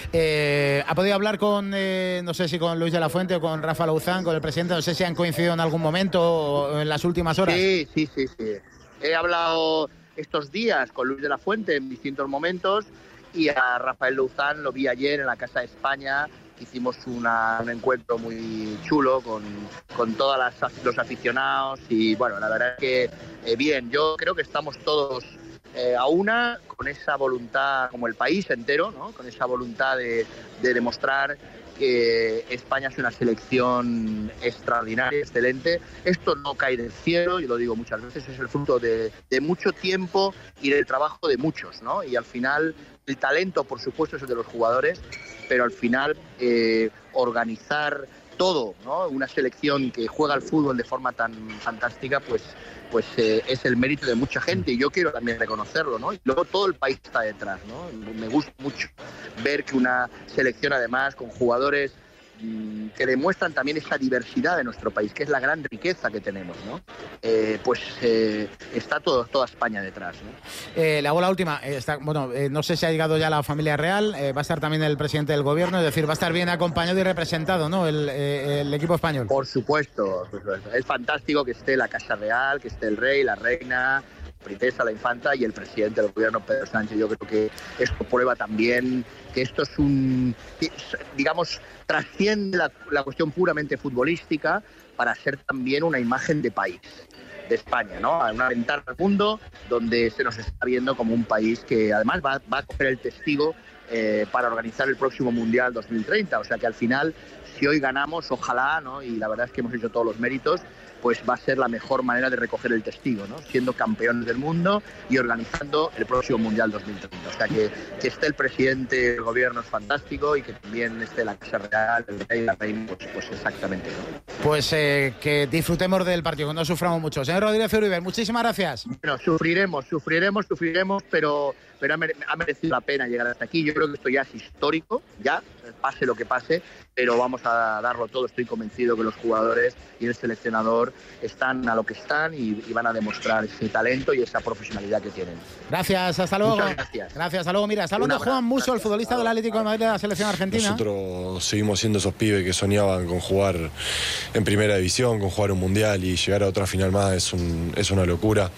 Eh, ¿Ha podido hablar con, eh, no sé si con Luis de la Fuente o con Rafa Lauzán, con el presidente? No sé si han coincidido en algún momento o en las últimas horas. Sí, sí, sí, sí. He hablado estos días con Luis de la Fuente en distintos momentos, y a Rafael Lauzán lo vi ayer en la Casa de España. Hicimos una, un encuentro muy chulo con, con todos los aficionados, y bueno, la verdad es que eh, bien, yo creo que estamos todos eh, a una, con esa voluntad, como el país entero, ¿no? Con esa voluntad de, de demostrar que España es una selección extraordinaria, excelente. Esto no cae del cielo, yo lo digo muchas veces, es el fruto de, de mucho tiempo y del trabajo de muchos, ¿no? Y al final el talento, por supuesto, es el de los jugadores, pero al final eh, organizar todo, ¿no? Una selección que juega al fútbol de forma tan fantástica, pues, pues eh, es el mérito de mucha gente, y yo quiero también reconocerlo, ¿no? Y luego todo el país está detrás, ¿no? Me gusta mucho ver que una selección, además, con jugadores mmm, que demuestran también esa diversidad de nuestro país, que es la gran riqueza que tenemos, ¿no? Eh, pues eh, está todo, toda España detrás, ¿no? Eh, le hago la última. Eh, está, bueno, eh, no sé si ha llegado ya la familia real. Eh, va a estar también el presidente del gobierno, es decir, va a estar bien acompañado y representado, ¿no? El, eh, el equipo español. Por supuesto, es fantástico que esté la Casa Real, que esté el rey, la reina, la princesa, la infanta y el presidente del gobierno, Pedro Sánchez. Yo creo que esto prueba también que esto es un, digamos, trasciende la, la cuestión puramente futbolística para ser también una imagen de país, de España, ¿no? Una ventana al mundo donde se nos está viendo como un país que además va, va a coger el testigo eh, para organizar el próximo Mundial dos mil treinta. O sea que al final, si hoy ganamos, ojalá, ¿no? Y la verdad es que hemos hecho todos los méritos, pues va a ser la mejor manera de recoger el testigo, ¿no? Siendo campeones del mundo y organizando el próximo Mundial dos mil treinta. O sea que, que esté el presidente del gobierno es fantástico, y que también esté la Casa Real, el rey y la reina, pues, pues exactamente, ¿no? Pues eh, que disfrutemos del partido, que no suframos mucho. Señor Rodríguez Uribe, muchísimas gracias. Bueno, sufriremos, sufriremos, sufriremos, pero, pero ha, mere ha merecido la pena llegar hasta aquí. Yo creo que esto ya es histórico, ya, pase lo que pase, pero vamos a darlo todo. Estoy convencido que los jugadores y el seleccionador están a lo que están, y, y van a demostrar ese talento y esa profesionalidad que tienen. Gracias, hasta luego. Muchas gracias. Gracias, hasta luego. Mira, está hablando Juan Musso, el futbolista del Atlético de Madrid de la selección argentina. Nosotros seguimos siendo esos pibes que soñaban con jugar en primera división, con jugar un mundial, y llegar a otra final más es, un, es una locura.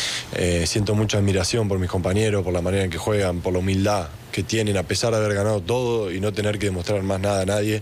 Eh, siento mucha admiración por mis compañeros, por la manera en que juegan, por la humildad que tienen a pesar de haber ganado todo y no tener que demostrar más nada a nadie.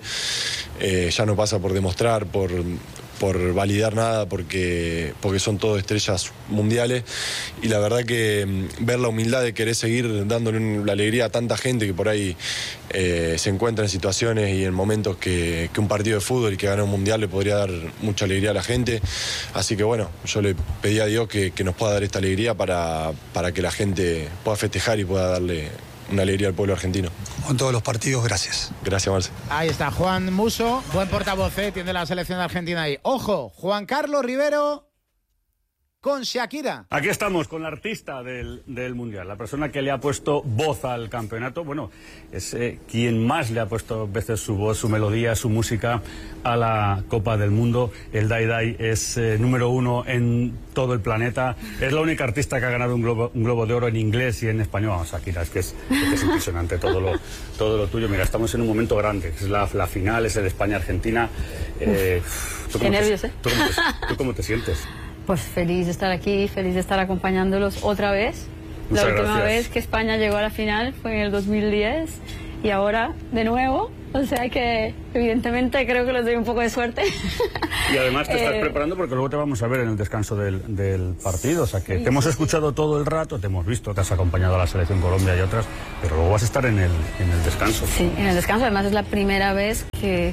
Eh, ya no pasa por demostrar, por, por validar nada, porque, porque son todas estrellas mundiales, y la verdad que mm, ver la humildad de querer seguir dándole la alegría a tanta gente que por ahí eh, se encuentra en situaciones y en momentos que, que un partido de fútbol y que gana un mundial le podría dar mucha alegría a la gente. Así que bueno, yo le pedí a Dios que, que nos pueda dar esta alegría para, para que la gente pueda festejar y pueda darle una alegría al pueblo argentino. Con todos los partidos, gracias. Gracias, Marce. Ahí está Juan Musso, buen portavoz, ¿eh? Tiene la selección de Argentina ahí. Ojo, Juan Carlos Rivero con Shakira. Aquí estamos con la artista del, del Mundial, la persona que le ha puesto voz al campeonato. Bueno, es eh, quien más le ha puesto veces su voz, su melodía, su música a la Copa del Mundo. El Dai Dai es eh, número uno en todo el planeta. Es la única artista que ha ganado un globo, un globo de oro en inglés y en español. Vamos, Shakira, es que es, es, que es impresionante todo lo, todo lo tuyo. Mira, estamos en un momento grande, es la, la final, es el España-Argentina. Eh, Qué nervios, ¿eh? ¿tú cómo, te, ¿Tú cómo te sientes? Pues feliz de estar aquí, feliz de estar acompañándolos otra vez. Muchas la última gracias. vez que España llegó a la final fue en el dos mil diez y ahora de nuevo. O sea que evidentemente creo que les doy un poco de suerte. Y además te estás Eh, preparando porque luego te vamos a ver en el descanso del, del partido. O sea que Sí, te hemos sí, escuchado todo el rato, te hemos visto, te has acompañado a la selección Colombia y otras, pero luego vas a estar en el, en el descanso. Sí, en el descanso. Además es la primera vez que,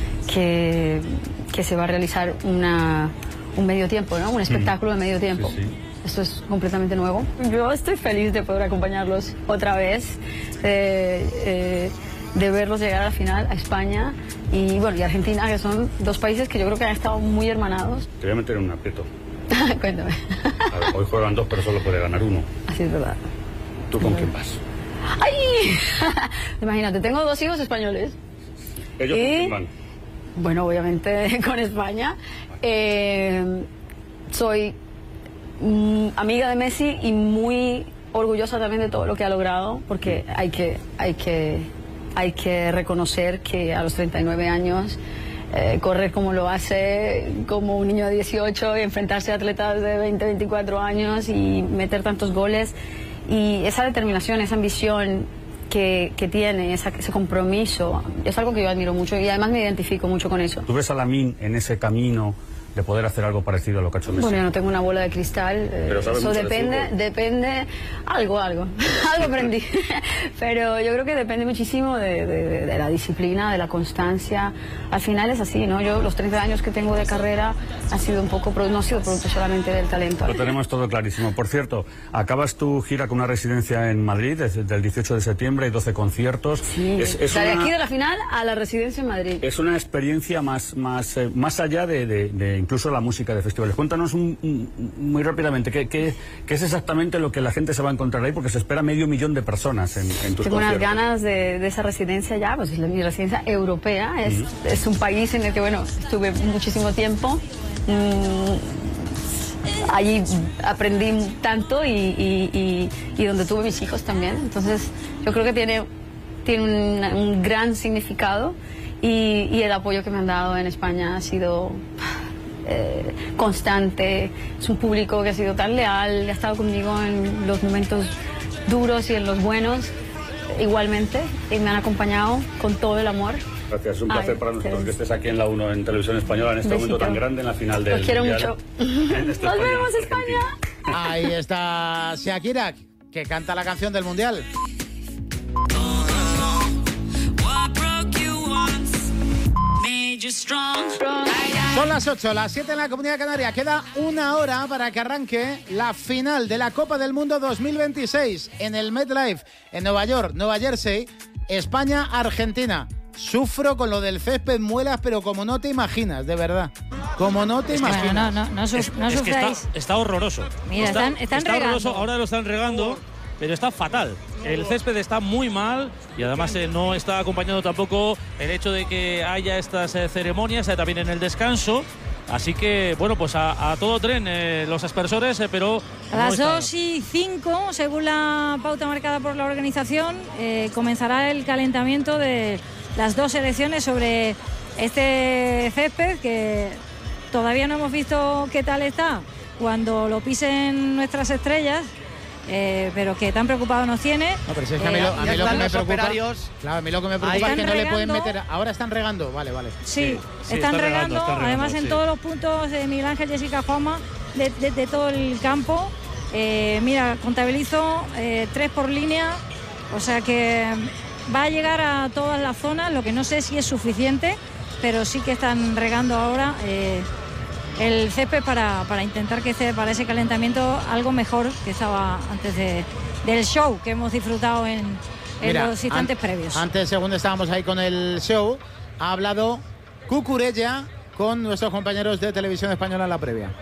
que, que se va a realizar una, un medio tiempo, ¿no? Un espectáculo de medio tiempo. Sí, sí. Esto es completamente nuevo. Yo estoy feliz de poder acompañarlos otra vez, eh, eh, de verlos llegar a la final, a España y, bueno, y Argentina, que son dos países que yo creo que han estado muy hermanados. Te voy a meter en un aprieto. Cuéntame. A ver, hoy juegan dos, pero solo puede ganar uno. Así es verdad. ¿Tú con quién vas? ¡Ay! Imagínate, tengo dos hijos españoles. ¿Ellos Y- con quién van? Bueno, obviamente con España. Eh, soy mm, amiga de Messi y muy orgullosa también de todo lo que ha logrado, porque hay que, hay que, hay que reconocer que a los treinta y nueve años eh, correr como lo hace, como un niño de dieciocho, y enfrentarse a atletas de veinte, veinticuatro años y meter tantos goles, y esa determinación, esa ambición que, que tiene, esa- ese compromiso, es algo que yo admiro mucho y además me identifico mucho con eso. ¿Tú ves a Lamine en ese camino de poder hacer algo parecido a lo que ha hecho Messi? Bueno, yo no tengo una bola de cristal, eh, Pero sabes eso mucho de depende, fútbol. depende, algo, algo, algo aprendí, pero yo creo que depende muchísimo de, de- de la disciplina, de la constancia, al final es así, ¿no? Yo los treinta años que tengo de carrera ha sido un poco, pro- no ha sido producto solamente del talento. Lo tenemos todo clarísimo. Por cierto, acabas tu gira con una residencia en Madrid desde el dieciocho de septiembre, hay doce conciertos. Sí, Es, es o sea, de una- aquí de la final a la residencia en Madrid. Es una experiencia más, más, eh, más allá de, de- de incluso la música de festivales. Cuéntanos un- un- muy rápidamente, ¿qué, qué, qué es exactamente lo que la gente se va a encontrar ahí? Porque se espera medio millón de personas en, en tus Tengo unas conciertos. ganas de, de esa residencia ya, pues es la- mi residencia europea, es, Ujú. es un país en el que, bueno, estuve muchísimo tiempo, mm, allí aprendí tanto y, y- y- y donde tuve mis hijos también, entonces yo creo que tiene, tiene un, un gran significado y, y el apoyo que me han dado en España ha sido eh, constante, es un público que ha sido tan leal, ha estado conmigo en los momentos duros y en los buenos igualmente y me han acompañado con todo el amor. Gracias, es un Ay, placer para nosotros ustedes. que estés aquí en la uno en Televisión Española en este Besito. momento tan grande en la final del Los quiero Mundial. mucho. En este Nos España- vemos, España. Ahí está Shakira, que canta la canción del Mundial. Son las ocho, las siete en la Comunidad Canaria. Queda una hora para que arranque la final de la Copa del Mundo dos mil veintiséis en el MetLife, en Nueva York, Nueva Jersey, España-Argentina. Sufro con lo del césped muelas, pero como no te imaginas, de verdad. Como no te Es que- imaginas. no, no, no, suf- no Es que está, sufráis. está horroroso. Mira, está, están- están está regando. horroroso, ahora lo están regando, pero está fatal. El césped está muy mal y además eh, no está acompañando tampoco el hecho de que haya estas eh, ceremonias eh, también en el descanso. Así que, bueno, pues a, a todo tren eh, los aspersores, eh, pero... A no las está- dos y cinco, según la pauta marcada por la organización, eh, comenzará el calentamiento de las dos selecciones sobre este césped, que todavía no hemos visto qué tal está cuando lo pisen nuestras estrellas, eh, pero que tan preocupado nos tiene. No, pero si es que a mí Eh, lo, a mí ya lo que están me los preocupa, operarios. claro, a mí lo que me Ahí preocupa es que están no le pueden regando. meter. Ahora están regando, vale, vale. Sí, sí, están, están regando, regando, están regando, además en sí. todos los puntos de Miguel Ángel, Jessica, Juanma, de, de- de todo el campo. Eh, mira, contabilizo eh, tres por línea, o sea que va a llegar a todas las zonas, lo que no sé si es suficiente, pero sí que están regando ahora eh, el césped para, para intentar que sea para ese calentamiento algo mejor que estaba antes de, del show que hemos disfrutado en, en Mira, los instantes an- previos. Antes, según estábamos ahí con el show, ha hablado Cucurella con nuestros compañeros de Televisión Española en la previa.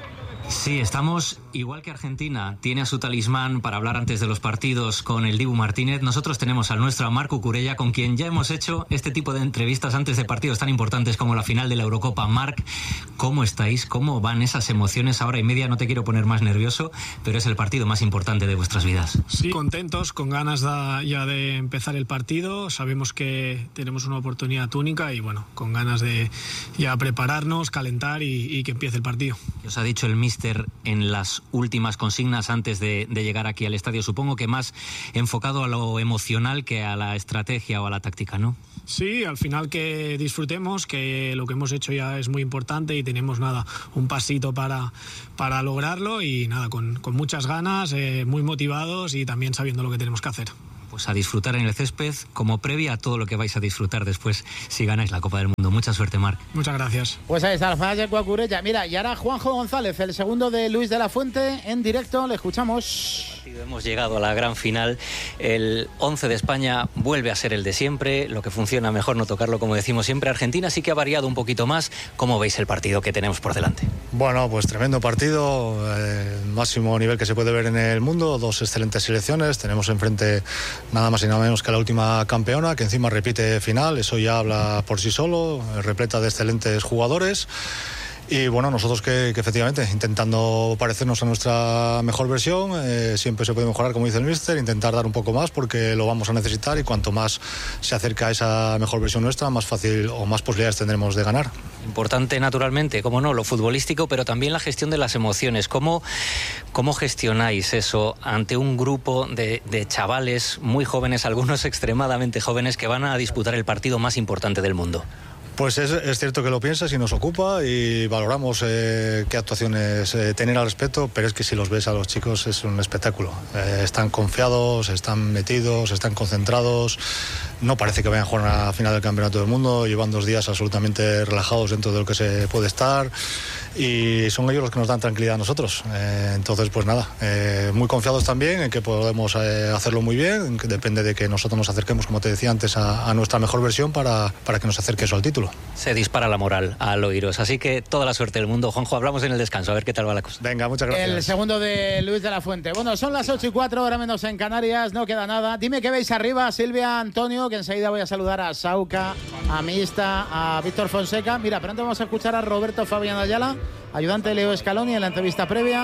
Sí, estamos igual que Argentina tiene a su talismán para hablar antes de los partidos con el Dibu Martínez. Nosotros tenemos al nuestro, a Marc Cucurella, con quien ya hemos hecho este tipo de entrevistas antes de partidos tan importantes como la final de la Eurocopa. Marc, ¿cómo estáis? ¿Cómo van esas emociones? Ahora y media, no te quiero poner más nervioso, pero es el partido más importante de vuestras vidas. Sí, contentos, con ganas de, ya de empezar el partido. Sabemos que tenemos una oportunidad única y bueno, con ganas de ya prepararnos, calentar y, y que empiece el partido. ¿Qué os ha dicho el míster en las últimas consignas antes de, de llegar aquí al estadio? Supongo que más enfocado a lo emocional que a la estrategia o a la táctica, ¿no? Sí, al final que disfrutemos, que lo que hemos hecho ya es muy importante y tenemos nada, un pasito para, para lograrlo y nada, con, con muchas ganas, eh, muy motivados y también sabiendo lo que tenemos que hacer. Pues a disfrutar en el césped como previa a todo lo que vais a disfrutar después si ganáis la Copa del Mundo. Mucha suerte, Marc. Muchas gracias. Pues ahí está el Falla Cucurella. Mira, y ahora Juanjo González, el segundo de Luis de la Fuente, en directo, le escuchamos. Hemos llegado a la gran final. El once de España vuelve a ser el de siempre. Lo que funciona mejor no tocarlo, como decimos siempre. Argentina sí que ha variado un poquito más. ¿Cómo veis el partido que tenemos por delante? Bueno, pues tremendo partido, eh, máximo nivel que se puede ver en el mundo, dos excelentes selecciones. Tenemos enfrente nada más y nada menos que la última campeona, que encima repite final. Eso ya habla por sí solo, repleta de excelentes jugadores. Y bueno, nosotros que, que efectivamente intentando parecernos a nuestra mejor versión, eh, siempre se puede mejorar, como dice el míster, intentar dar un poco más porque lo vamos a necesitar y cuanto más se acerca a esa mejor versión nuestra, más fácil o más posibilidades tendremos de ganar. Importante, naturalmente, como no, lo futbolístico, pero también la gestión de las emociones. ¿Cómo, cómo gestionáis eso ante un grupo de, de chavales muy jóvenes, algunos extremadamente jóvenes, que van a disputar el partido más importante del mundo? Pues es, es cierto que lo piensas y nos ocupa y valoramos eh, qué actuaciones eh, tener al respecto, pero es que si los ves a los chicos es un espectáculo. Eh, están confiados, están metidos, están concentrados. No parece que vayan a jugar a la final del Campeonato del Mundo. Llevan dos días absolutamente relajados dentro de lo que se puede estar y son ellos los que nos dan tranquilidad a nosotros. Eh, entonces, pues nada, eh, muy confiados también en que podemos eh, hacerlo muy bien. Que depende de que nosotros nos acerquemos, como te decía antes, a, a nuestra mejor versión para, para que nos acerque eso al título. Se dispara la moral al oíros, así que toda la suerte del mundo. Juanjo, hablamos en el descanso, a ver qué tal va la cosa. Venga, muchas gracias. El segundo de Luis de la Fuente. Bueno, son las ocho y cuatro, ahora menos en Canarias, no queda nada. Dime qué veis arriba, Silvia, Antonio, que enseguida voy a saludar a Sauca, a Mista, a Víctor Fonseca. Mira, pero antes vamos a escuchar a Roberto Fabián Ayala, ayudante de Leo Scaloni, en la entrevista previa.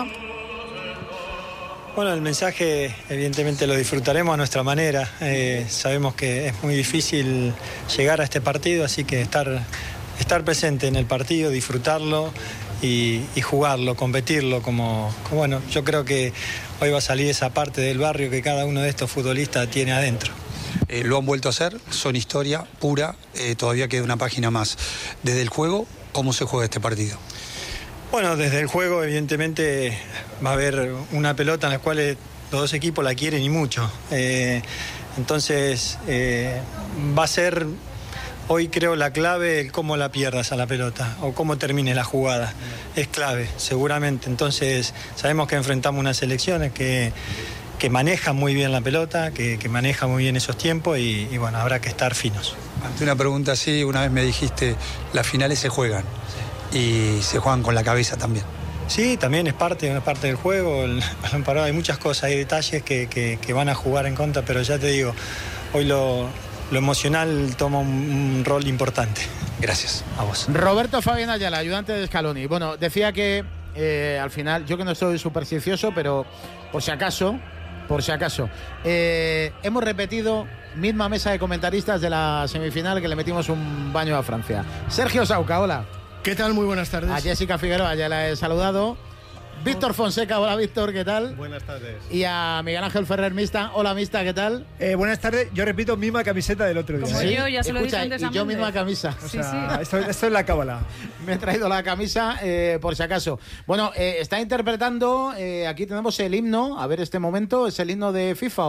Bueno, el mensaje evidentemente lo disfrutaremos a nuestra manera. Eh, sabemos que es muy difícil llegar a este partido, así que estar, estar presente en el partido, disfrutarlo y, y jugarlo, competirlo. Como, como, bueno, yo creo que hoy va a salir esa parte del barrio que cada uno de estos futbolistas tiene adentro. Eh, lo han vuelto a hacer, son historia pura, eh, todavía queda una página más. Desde el juego, ¿cómo se juega este partido? Bueno, desde el juego evidentemente va a haber una pelota en la cual los dos equipos la quieren y mucho. Eh, entonces eh, va a ser hoy creo la clave el cómo la pierdas a la pelota o cómo termine la jugada. Es clave, seguramente. Entonces sabemos que enfrentamos unas selecciones que, que manejan muy bien la pelota, que, que manejan muy bien esos tiempos y, y bueno, habrá que estar finos. Ante una pregunta así, una vez me dijiste, las finales se juegan. Y se juegan con la cabeza también. Sí, también es parte, es parte del juego. El balón parado, hay muchas cosas, hay detalles que, que, que van a jugar en contra, pero ya te digo, hoy lo, lo emocional toma un, un rol importante. Gracias. A vos. Roberto Fabián Ayala, ayudante de Scaloni. Bueno, decía que eh, al final, yo que no soy supersticioso, pero por si acaso, por si acaso, eh, hemos repetido misma mesa de comentaristas de la semifinal que le metimos un baño a Francia. Sergio Sauca, hola. ¿Qué tal? Muy buenas tardes. A Jessica Figueroa ya la he saludado. Víctor Fonseca, hola Víctor, ¿qué tal? Buenas tardes. Y a Miguel Ángel Ferrer Mista, hola Mista, ¿qué tal? Eh, buenas tardes, yo repito, misma camiseta del otro día. Como ¿Sí? yo, ya se lo he dicho Escucha, antes a y yo Méndez. misma camisa. O Sí, sea, sí. Esto, esto es la cábala. Me he traído la camisa eh, por si acaso. Bueno, eh, está interpretando, eh, aquí tenemos el himno, a ver este momento, es el himno de FIFA.